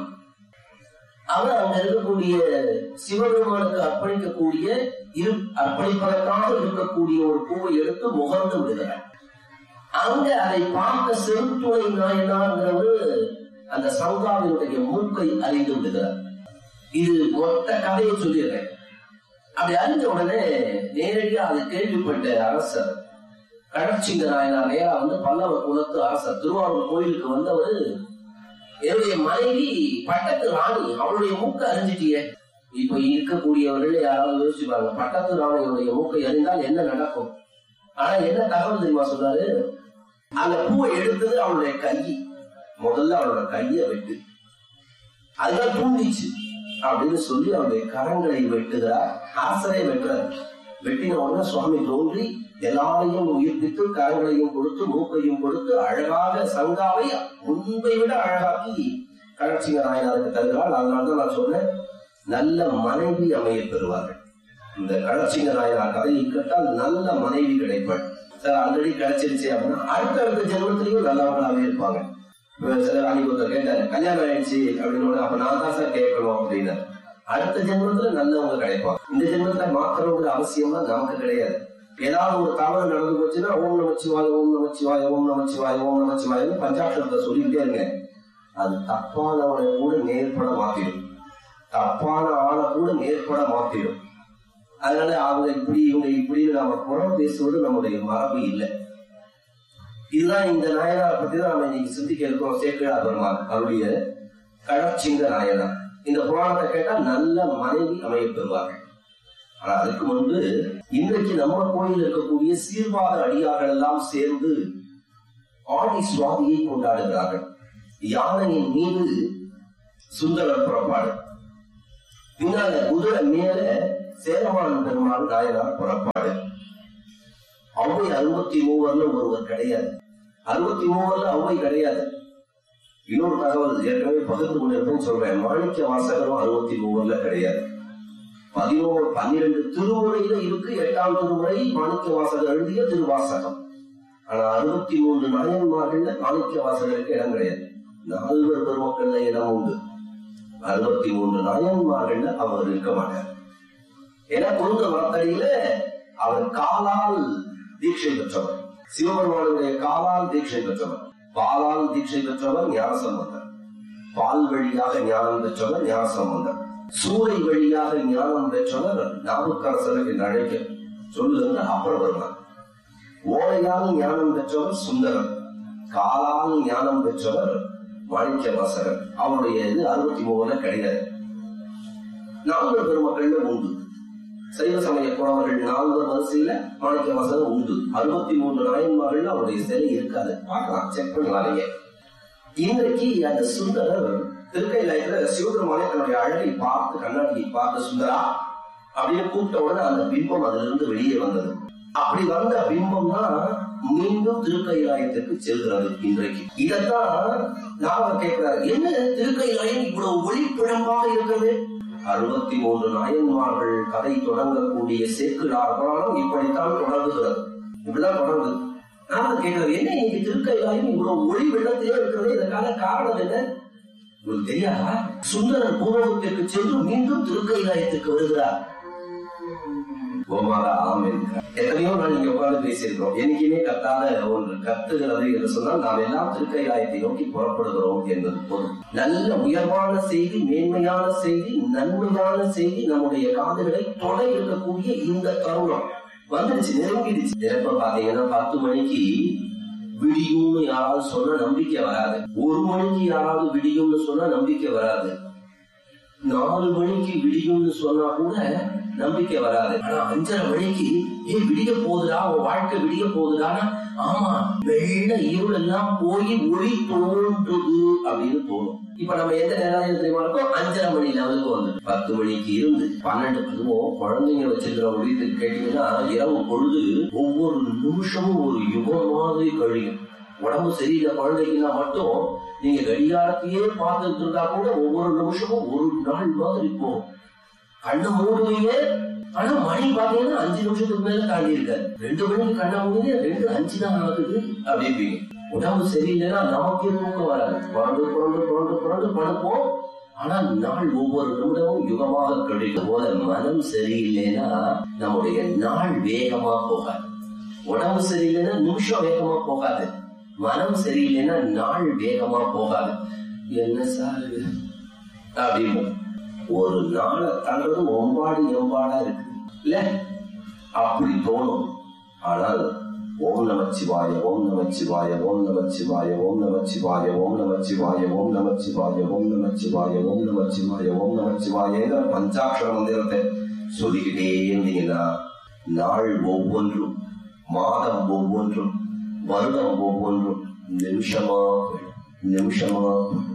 [SPEAKER 3] அவர் அங்க இருக்கக்கூடிய சிவபெருமானுக்கு அர்ப்பணிப்பதற்காக இருக்கக்கூடிய ஒரு பூவை எடுத்து முகர்ந்து விடுகிறார். அங்க அதை பார்த்த செருத்துணை நாயனார்ங்கிறவர் அந்த சங்காவினுடைய மூக்கை அறிந்து விடுகிறார். இது மொத்த கதையை சொல்லிடுறேன். அப்படி அறிஞ்ச உடனே நேரடியா அதை கேள்விப்பட்ட அரசர் கடற்சிங்க நாயனார் நேரா பல்லவர் குலத்து அரசர் திருவாரூர் கோயிலுக்கு வந்தவர், என்னுடைய மனைவி பட்டத்து ராணி, அவளுடைய மூக்கை அறிஞ்சிட்டிய. இப்ப இருக்கக்கூடியவர்கள் யாராவது யோசிச்சுப்பாங்க, பட்டத்து ராணியுடைய மூக்கை அறிந்தால் என்ன நடக்கும். ஆனா என்ன தகவல் தெரியுமா சொல்றாரு, அந்த பூவை எடுத்தது அவளுடைய கையை, முதல்ல அவளோட கையை வெட்டு, அதுதான் தூண்டிச்சு அப்படின்னு சொல்லி அவருடைய கரங்களை வெட்டுகிறார். அரசரை வெட்டுறார். வெட்டின உடனே சுவாமி தோன்றி எல்லாரையும் உயிர்ப்பித்து கரங்களையும் கொடுத்து மூக்கையும் கொடுத்து அழகாக சங்காவை முன்பை விட அழகாக்கி கடற்சிங்க நாயனாருக்கு தருகிறாள். அதனால்தான் நான் சொன்னேன், நல்ல மனைவி அமைய பெறுவார்கள். இந்த கடற்சிங்க நாயனார் கதையை கேட்டால் நல்ல மனைவி கிடைப்பாள். சார் ஆல்ரெடி கிடைச்சிருச்சு அப்படின்னா அடுத்த ஜென்மத்திலையும் நல்லவங்களாவே இருப்பாங்க. சில அன்னைக்கு கேட்டாரு, கல்யாணம் ஆயிடுச்சு அப்படின்னு, அப்ப நான் தான் சார் கேட்கணும் அப்படின்னு. அடுத்த ஜென்மத்துல நல்லவங்க கிடைப்பாங்க. இந்த ஜென்மத்துல மாத்திரங்கிற அவசியமா நமக்கு கிடையாது. ஏதாவது ஒரு தவறு நடந்து போச்சுன்னா ஓம் நமச்சிவாய ஓம் நமச்சிவாய ஓம் நமச்சிவாய ஓம் நமச்சிவாயன்னு பஞ்சாட்சரத்தை சொல்லிட்டே இருங்க. அது தப்பானவனை கூட நேர்பட மாத்திடும், தப்பான ஆளை கூட நேர்பட மாத்திடும். அதனால அவங்க இப்படி இவங்க இப்படின்னு நாம புறம் பேசுவது நம்முடைய மரபு இல்லை. இதுதான் இந்த நாயனாரை பத்தி தான் நாம இன்னைக்கு சிந்திக்க இருக்கோம். சேக்கிழார் பெருமாள் அவருடைய கழற்சிங்க நாயனார். இந்த புராணத்தை கேட்டா நல்ல மனைவி அமைய பெறுவார்கள். ஆனா அதுக்கு முன்பு இன்றைக்கு நம்ம கோயில் இருக்கக்கூடிய சீர்வாத அடியார்கள் எல்லாம் சேர்ந்து ஆடி சுவாதியை கொண்டாடுகிறார்கள். யானையின் மீது சுந்தரர் புறப்பாடு, பின்னால குதிரை மேல சேரமான் பெருமாள் நாயனார் புறப்பாடு. அவ்வை 63 ஒருவர் கிடையாது. 63 அவ்வை கிடையாது. இன்னொரு தகவல் ஏற்கனவே பகிர்ந்து கொண்டிருப்பேன்னு சொல்றேன். மாணிக்க வாசகரும் 63 கிடையாது. 12 திருமுறையில இருக்கு. 8ஆம் திருமுறை மாணிக்க வாசகர் எழுதிய திருவாசகம். ஆனா 63 நாயன்மார்கள்ல மாணிக்க வாசகருக்கு இடம் கிடையாது. 4 பெருமக்கள்ல இடம் உண்டு. 63 நாயன்மார்கள்ல அவர் இருக்க மாட்டார். ஏன்னா குருந்த மரத்தடியில அவர் காலால் தீட்சை பெற்றவர். சிவபெருமானுடைய காலால் தீட்சை பெற்றவர். பாலால் தீட்சை பெற்றவர் ஞானசம்பந்தர். பால் வழியாக ஞானம் பெற்றவர் ஞானசம்பந்தர். சூளை வழியாக ஞானம் பெற்றவர் நாவுக்கரசர் என்று அழைக்க சொல்லுங்க அப்புறம் வருவார். ஓலையால் ஞானம் பெற்றவர் சுந்தரர். காலால் ஞானம் பெற்றவர் மாணிக்க வாசகர். அவருடைய இது 63 கிடையாது. 4 பெருமக்கள்ல உண்டு. சைவ சமய புறவர்கள் 4 வரிசையில மாணிக்க வாசகர் உண்டு. 63 நாயன்மார்கள் அவருடைய சிலை இருக்காது. பார்க்கலாம், செக் பண்ணலாங்க. இன்றைக்கு அந்த சுந்தரர் திருக்கையில சிவபெருமானே தன்னுடைய அழகை பார்த்து கண்ணாடியை பார்த்து சுந்தரா அப்படின்னு கூப்பிட்ட உடனே அந்த பிம்பம் அதுல இருந்து வெளியே வந்தது. அப்படி வந்த பிம்பம் தான் மீண்டும் திருக்கைலாயத்துக்கு செல்கிறது. இன்றைக்கு இதைத்தான் நாம கேட்கிறாரு, என்ன திருக்கைலாயம் இவ்வளவு ஒளிப்பிழம்பாக இருக்கிறது? 63 நாயன்மார்கள் கதை தொடங்கக்கூடிய சேக்கிழார் புராணம் இப்படித்தான் தொடங்குகிறது. இப்படிதான் தொடங்குது. நாம கேட்கிறது, என்ன இன்னைக்கு திருக்கைலாயம் இவ்வளவு ஒளி வெள்ளத்திலே இருக்கிறது? இதற்கான காரணம் என்ன? உங்களுக்கு தெரியாதா? சுந்தரர் பூர்வத்திற்கு சென்று மீண்டும் திருக்கைலாயத்துக்கு வருகிறார். கோமாரா ஆமென். எத்தனையோ நாள் இங்க உட்கார்ந்து பேசியிருக்கிறோம். என்னைக்குமே கத்தாத ஒன்று கத்துகிறது என்று சொன்னால் நாம் எல்லாம் திருக்கைலாயத்தை நோக்கி புறப்படுகிறோம் என்பது பொருள். நல்ல உயர்வான செய்தி, மேன்மையான செய்தி, நன்மையான செய்தி நம்முடைய காதுகளை தொட இருக்கக்கூடிய இந்த தருணம் வந்துடுச்சு, நெருங்கிடுச்சு. எப்ப பாத்தீங்கன்னா 10 மணிக்கு விடியும்னு யாராவது சொன்னா நம்பிக்கை வராது. 1 மணிக்கு யாராவது விடியும்னு சொன்னா நம்பிக்கை வராது. 4 மணிக்கு விடியும்னு சொன்னா கூட நம்பிக்கை வராது. ஆனா 5:30 மணிக்கு விடிய போகுதுடா, உன் வாழ்க்கை விடிய போகுதுடானா, ஆமா வெள்ள இருள் எல்லாம் போய் ஒளி தோன்றுது அப்படின்னு தோணும். இப்ப நம்ம எந்த நேரம் தெரியுமா இருக்கோம்? 5:30 மணி லெவலுக்கு வந்து 10 மணிக்கு இருந்து 12 அதுவும் குழந்தைங்க வச்சிருக்கிற வீட்டுக்கு கேட்டீங்கன்னா இரவு பொழுது ஒவ்வொரு நிமிஷமும் ஒரு யுகம் மாதிரி கழியும். உடம்பு சரியில்லை குழந்தைக்குன்னா மட்டும் நீங்க கடிகாரத்தையே பார்த்துட்டு இருந்தா கூட ஒவ்வொரு நிமிஷமும் ஒரு நாள் மாதிரி போகும். கண்ணை மூடுவீங்க, ஆனா மணி பாத்தீங்கன்னா 5 நிமிஷத்துக்கு மேல தாண்டி இருக்க. 2 மணிக்கு கண்ணை மூடுவீங்க, 2:05 தான் ஆகுது அப்படிப்பீங்க. உடம்பு சரியில்லைன்னா நமக்கே தூக்கம் வராது. புரண்டு புரண்டு புரண்டு புரண்டு படுப்போம். ஆனா நாள் ஒவ்வொரு நிமிடமும் யுகமாக கழிக்கும் போல மனம் சரியில்லைன்னா நம்முடைய நாள் வேகமா போகாது. உடம்பு சரியில்லைன்னா நிமிஷம் வேகமா போகாது. மனம் சரியில்லைன்னா நாள் வேகமா போகாது. என்ன சார் அப்படின்னு ஒரு நாளை தள்ளுறது ஒம்பாடு எம்பாடா இருக்கு இல்ல, அப்படி தோணும். ஆனால் ஓம் நமச்சிவாய, ஓம் நமச்சிவாய, ஓம் நமச்சிவாய, ஓம் நமச்சிவாய, ஓம் நமச்சிவாய, ஓம் நமச்சிவாய, ஓம் நமச்சிவாய, ஓம் நமச்சிவாய, ஓம் நமச்சிவாயங்கிற பஞ்சாட்சர மந்திரத்தை சொல்லிக்கிட்டே இருந்தீங்கன்னா நாள் ஒவ்வொன்றும், மாதம் ஒவ்வொன்றும், வருடம் ஒவ்வொன்றும் நிமிஷமா நிமிஷமா.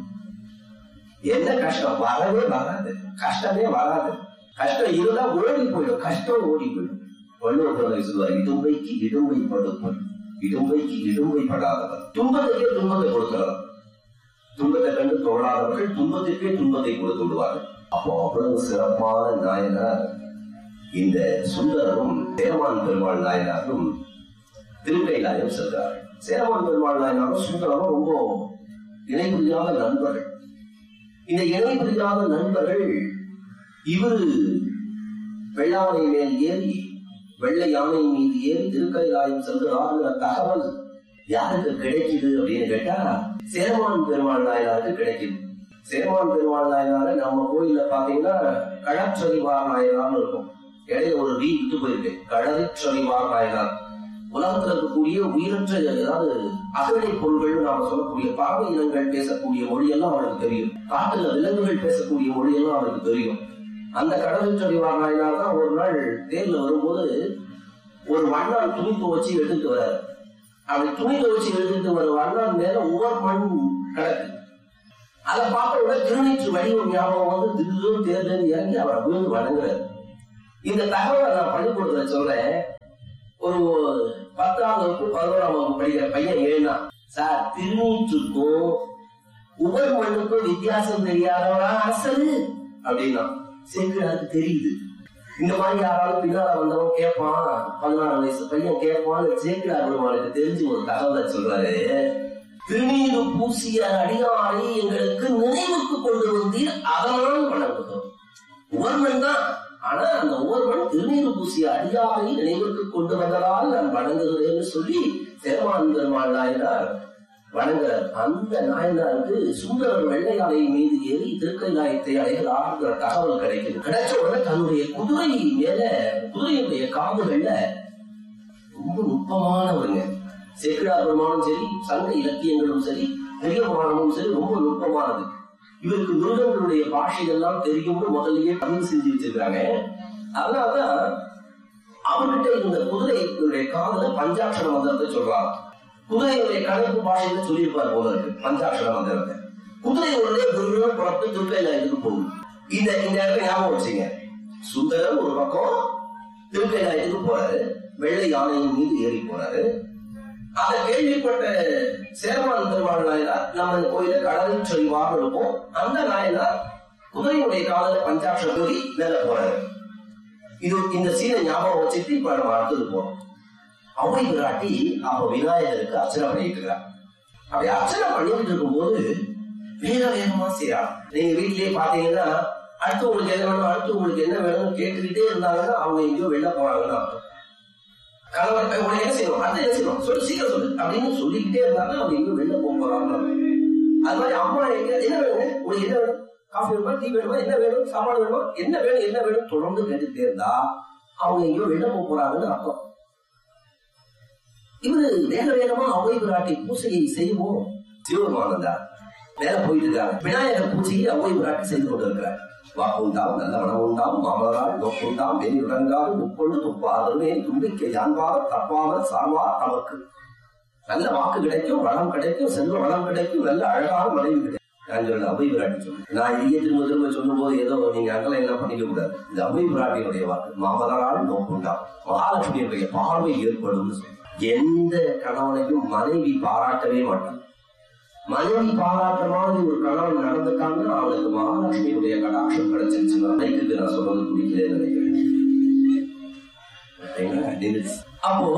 [SPEAKER 3] என்ன கஷ்டம்? வரவே வராது, கஷ்டமே வராது. கஷ்டம் இருந்தா ஓடி போயிடும், கஷ்டம் ஓடி போயிடும். வள்ளுவர் சொல்லுவார், இடும்பைக்கு இடும்பை படுப்பன், இடும்பைக்கு இடும்பை படாதவர். துன்பத்துக்கே துன்பத்தை கொடுக்கிறவர். துன்பத்தை கண்டு தொழாதவர்கள் துன்பத்திற்கே துன்பத்தை கொடுத்து விடுவார்கள். அப்போ அவ்வளவு சிறப்பான நாயனார் இந்த சுந்தரரும் சேரமான் பெருமாள் நாயனாரும் திருக்கைலாயம் சென்றார்கள். சேரமான் பெருமாள் நாயனாரும் சுந்தரரும் ரொம்ப இணைப்புரியாத நண்பர்கள். இந்த இணைப்புரியாத நண்பர்கள் இவரு வெள்ளானை மேல் ஏறி, வெள்ளை யானை மீது ஏறி திருக்கைலாயம் செல்கிறாருங்கிற தகவல் யாருக்கு கிடைக்குது அப்படின்னு கேட்டா சேரமான் பெருமாள் நாயனாருக்கு கிடைக்குது. சேரமான் பெருமாள் நாயனார நம்ம கோயில பாத்தீங்கன்னா கழற்றறிவார் நாயனார்னு இருக்கும். இடையில ஒரு ரீ விட்டு போயிருக்கு, கழறிற்றறிவார் நாயனார். உலகத்தில் இருக்கக்கூடிய உயிரற்ற அதாவது அகடை பொருள்கள் நாம சொல்லக்கூடிய பறவை இனங்கள் பேசக்கூடிய மொழியெல்லாம் அவனுக்கு தெரியும். காட்டுல விலங்குகள் பேசக்கூடிய மொழியெல்லாம் அவனுக்கு தெரியும். அந்த கடவுச்சொல்லிவார் நாயனார் தான் ஒரு நாள் தேர்ல வரும்போது ஒரு வண்ணான் துணி துவச்சி எடுத்துட்டு வர, அப்படி துணி துவச்சி எடுத்துட்டு வர வண்ணான் மேல ஒவ்வொரு மண் கிடக்கு. அதை பார்க்க விட திருநீற்று வடிவம் ஞாபகம் வந்து திடீர்னு தேர்ல இறங்கி அவரை விழுந்து வணங்குறாரு. இந்த தகவலை நான் பள்ளிக்கூடத்துல சொல்றேன். ஒரு 10ஆம் வகுப்பு 11ஆம் வகுப்பு படிக்கிற பையன் எழுனா, சார் திருநீற்றுக்கும் உபர் மண்ணுக்கும் வித்தியாசம் தெரியாதவரா அரசு அப்படின்னா சேக்கிழாருக்கு தெரியுது. இந்த மாதிரி யாராலும் பின்னால வந்தவன் கேட்பான், 16 வயசு பையன் கேட்பான்னு சேக்கிழார் பெருமானுக்கு தெரிஞ்சு ஒரு தகவலை சொல்றாரு. திருநீரு பூசிய அடியாரை எங்களுக்கு நினைவுக்கு கொண்டு வந்தீர், அதனால் வணங்குகிறோம். உவர்மன் தான், ஆனா அந்த உவர்மன் திருநீரு பூசிய அடியாரை நினைவுக்கு கொண்டு வந்ததால் நான் வணங்குகிறேன்னு சொல்லி சேரமான் பெருமாள் நாயனார் வணங்குறார். அந்த நாயனாருக்கு சுந்தரர் வெள்ளையாலை மீது ஏறி திருக்கைலாயத்தை அடைகிறார்ங்கிற தகவல் கிடைக்குது. கிடைச்ச உடனே தன்னுடைய குதிரை மேல, குதிரையுடைய காதுகள்ல ரொம்ப நுட்பமானவருங்க. சேக்கிழார் பெருமானும் சரி, சங்க இலக்கியங்களும் சரி, பெரிய புராணமும் சரி, ரொம்ப நுட்பமானது. இவருக்கு மிருகங்களுடைய பாஷைகள்லாம் தெரியும்னு முதல்லயே பதிவு செஞ்சு வச்சிருக்காங்க. அதனாலதான் அவர்கிட்ட இருந்த குதிரையுடைய காதுல பஞ்சாட்சர மந்திரத்தை சொல்றாங்க. குதிரையுடைய கணக்கு பாஷையில சொல்லியிருப்பார் போல இருக்கு பஞ்சாட்சர மந்திரத்தை. குதிரை உடனே குருவின புறப்பட்டு திருக்கைலாயத்துக்கு போகும். இந்த இடத்துல ஞாபகம் வச்சுங்க, சுந்தரர் ஒரு பக்கம் திருக்கைலாயத்துக்கு போறாரு, வெள்ளை யானையின் மீது ஏறி போறாரு. அதை கேள்விப்பட்ட சேரமான் பெருமாள் நாயனார் நம்ம கோயில கடலில் சொல்வாக இருக்கும். அந்த நாயனார் குதிரையுடைய காதல பஞ்சாட்சர கூறி மேல போறாரு. இது இந்த சீனை ஞாபகம் வச்சுட்டு இப்ப நம்ம அடுத்தது போறோம். அவை விராட்டி அப்ப விநாயகருக்கு அர்ச்சனை பண்ணிட்டு இருக்கிறார். அப்படி அர்ச்சனை பண்ணிட்டு இருக்கும் போது வேக வேகமா செய்யறா. நீங்க வீட்லயே பாத்தீங்கன்னா அடுத்து உங்களுக்கு என்ன வேணும், அடுத்து உங்களுக்கு என்ன வேணும்னு கேட்டுக்கிட்டே இருந்தாங்கன்னா அவங்க எங்கேயோ வெளில போறாங்கன்னா கணவர் உனக்கு என்ன செய்யணும், அடுத்து என்ன செய்யணும் சொல்லு, சீக்கிரம் சொல்லு அப்படின்னு சொல்லிக்கிட்டே இருந்தாங்கன்னா அவங்க எங்கேயோ வெளில போறாங்க. அது மாதிரி அம்மா எங்க என்ன வேணுங்க, உனக்கு என்ன வேணும், காஃபி வேணுமா, டீ வேணுமா, என்ன வேணும், சாப்பாடு வேணுமா, என்ன வேணும் என்ன வேணும் தொடர்ந்து கேட்டுக்கிட்டே இருந்தா அவங்க எங்கேயோ வெளில போறாங்கன்னு அர்த்தம். இவரு வேக வேகமா அவை விராட்டி பூசையை செய்வோம். சிவபெருமானந்தா மேல போயிட்டு இருக்காங்க. விநாயகர் பூஜையை அவை விராட்டி செய்து கொண்டு இருக்கிறார். வாக்குண்டாம் நல்ல மனம் உண்டாம் மாமலரால் நோக்குண்டாம் வெளி உடங்காது முப்பொழுது துப்பாதே தும்பிக்கை யான்பாக தப்பாமல் சார்வார் நமக்கு. நல்ல வாக்கு கிடைக்கும், வளம் கிடைக்கும், செல்வ வளம் கிடைக்கும், நல்ல அழகான மனைவி கிடைக்கும். நான் சொல்ல அவை விராட்டி சொல்லு. நான் இதையே திரும்ப திரும்ப சொல்லும் போது ஏதோ நீங்க அங்கெல்லாம் எல்லாம் பண்ணிக்க கூடாது. இது அவை விராட்டியினுடைய வாக்கு. மாமலரால் நோக்குண்டாம் மகாலட்சுமியுடைய பார்வை ஏற்படும். எந்த கணவனையும் மனைவி பாராட்டவே மாட்டான். மனைவி பாராட்ட மாதிரி ஒரு கணவன் நடந்துட்டாங்கன்னா அவனுக்கு மகாலட்சுமியுடைய கடாட்சம் கிடைச்சிருச்சுன்னா நைட்டுக்கு நான் சொல்றது பிடிக்கிறேன் நினைக்கிறேன். அப்போ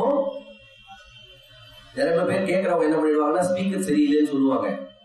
[SPEAKER 3] நிறைய பேர் கேட்கறவங்க என்ன பண்ணிடுவாங்கன்னா ஸ்பீக்கர் சரியில்லைன்னு சொல்லுவாங்க.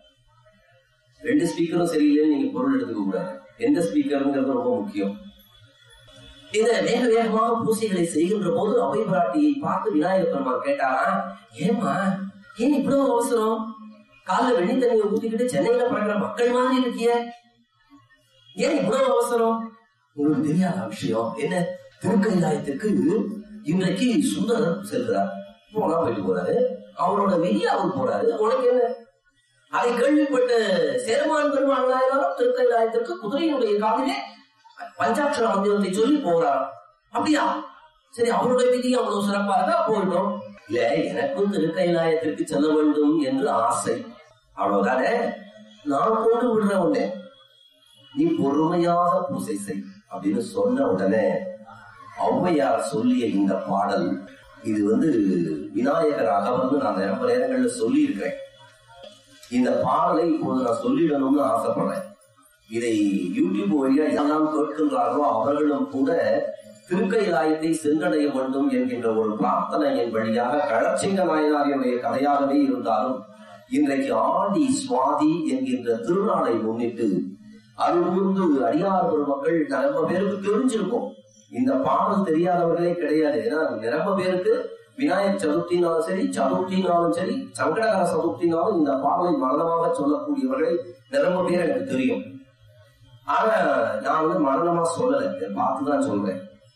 [SPEAKER 3] 2 ஸ்பீக்கரும் சரியில்லைன்னு நீங்க பொருள் எடுத்துக்க கூடாது. எந்த ஸ்பீக்கருங்கிறது ரொம்ப முக்கியம். இந்த வேக வேகமாக பூசைகளை செய்கின்ற போது அவை பிராட்டியை பார்த்து விநாயகர் பெருமான் கேட்டாரா, ஏமா ஏன் இவ்வளவு அவசரம், காலைல வெண்ணி தண்ணியை ஊத்திக்கிட்டு சென்னையில பழகிற மக்கள் மாதிரி இருக்கிய, ஏன் இவ்வளவு அவசரம்? உங்களுக்கு தெரியாத விஷயம் என்ன, திருக்கைலாயத்துக்கு இன்றைக்கு சுந்தரர் செல்கிறார், போனா போயிட்டு போறாரு, அவரோட வெளியே அவர் போறாரு, உனக்கு என்ன? அதை கேள்விப்பட்ட சேரமான் பெருமாள் நாயனாரும் திருக்கைலாயத்திற்கு குதிரையினுடைய காலிலே பஞ்சாட்சர மந்திரத்தை சொல்லி போறார். அப்படியா, சரி, அவருடைய விதி அவ்வளவு சிறப்பா இருக்கா, போயிட்டோம். இல்ல, எனக்கும் திருக்கைலாயத்திற்கு செல்ல வேண்டும் என்று ஆசை, அவ்வளவுதானே, நான் கொண்டு விடுற உடனே நீ பொறுமையாக பூசை செய் அப்படின்னு சொன்ன உடனே ஔவையார் சொல்லிய இந்த பாடல், இது விநாயகர் அகவல்னு நான் ரொம்ப நேரங்கள்ல சொல்லி இருக்கிறேன். இந்த பாடலை இப்போது நான் சொல்லிடணும்னு ஆசைப்படுறேன். இதை யூடியூப் வழியா யாரெல்லாம் கேட்கின்றார்களோ அவர்களும் கூட திருக்கைலாயத்தை சென்றடைய வேண்டும் என்கின்ற ஒரு பிரார்த்தனையின் வழியாக களச்சிங்க நாயனாரியுடைய கதையாகவே இருந்தாலும் இன்றைக்கு ஆடி சுவாதி என்கின்ற திருநாளை முன்னிட்டு அருள்ந்து அடியார் பெருமக்கள் ரொம்ப பேருக்கு தெரிஞ்சிருக்கும். இந்த பாடல் தெரியாதவர்களே கிடையாது. ஏன்னா ரொம்ப பேருக்கு விநாயகர் சதுர்த்தினாலும் சரி, சதுர்த்தினாலும் சரி, சங்கடகர சதுர்த்தினாலும் இந்த பாடலை மரணமாக சொல்லக்கூடியவர்களை ரொம்ப பேர் எனக்கு தெரியும். ஆனா நான் மரணமா சொல்லலை, பார்த்துதான் சொல்றேன்.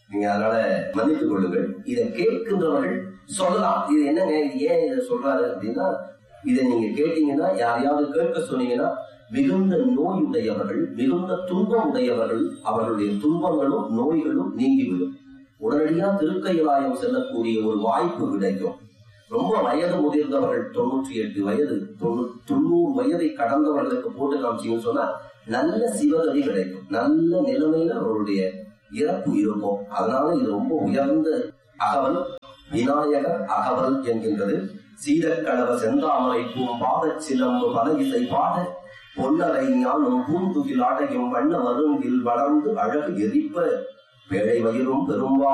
[SPEAKER 3] நீங்க அதனால மன்னித்துக் கொள்ளுங்கள். இதை கேட்கின்றவர்கள் சொல்லலாம், இது என்னங்க, ஏன் இதை சொல்றாரு அப்படின்னா, இதை நீங்க கேட்டீங்கன்னா, யாரையாவது கேட்க சொன்னீங்கன்னா, மிகுந்த நோய் உடையவர்கள், மிகுந்த துன்பம் உடையவர்கள், அவர்களுடைய துன்பங்களும் நோய்களும் நீங்கிவிடும். உடனடியா திருக்கையிலாயம் செல்லக்கூடிய ஒரு வாய்ப்பு கிடைக்கும். ரொம்ப வயது முதிர்ந்தவர்கள், 98 வயது 90 வயதை கடந்தவர்களுக்கு போட்டு காமிச்சிங்கன்னு சொன்னா நல்ல சிவகதி கிடைக்கும். நல்ல நிலைமையில அவருடைய இறப்பு இருக்கும். அதனால இது ரொம்ப உயர்ந்த அகவல், விநாயகர் அகவல் என்கின்றது. சீதக்கடவ செந்தாமரை பூம்பாத சிலம்பு பல இசை பாட பொன்னரை ஞானம் பூந்துகில் ஆடையும் வண்ண மருங்கில் வளர்ந்து அழகு எரிப்ப பேழை வயிறும் பெரும்பா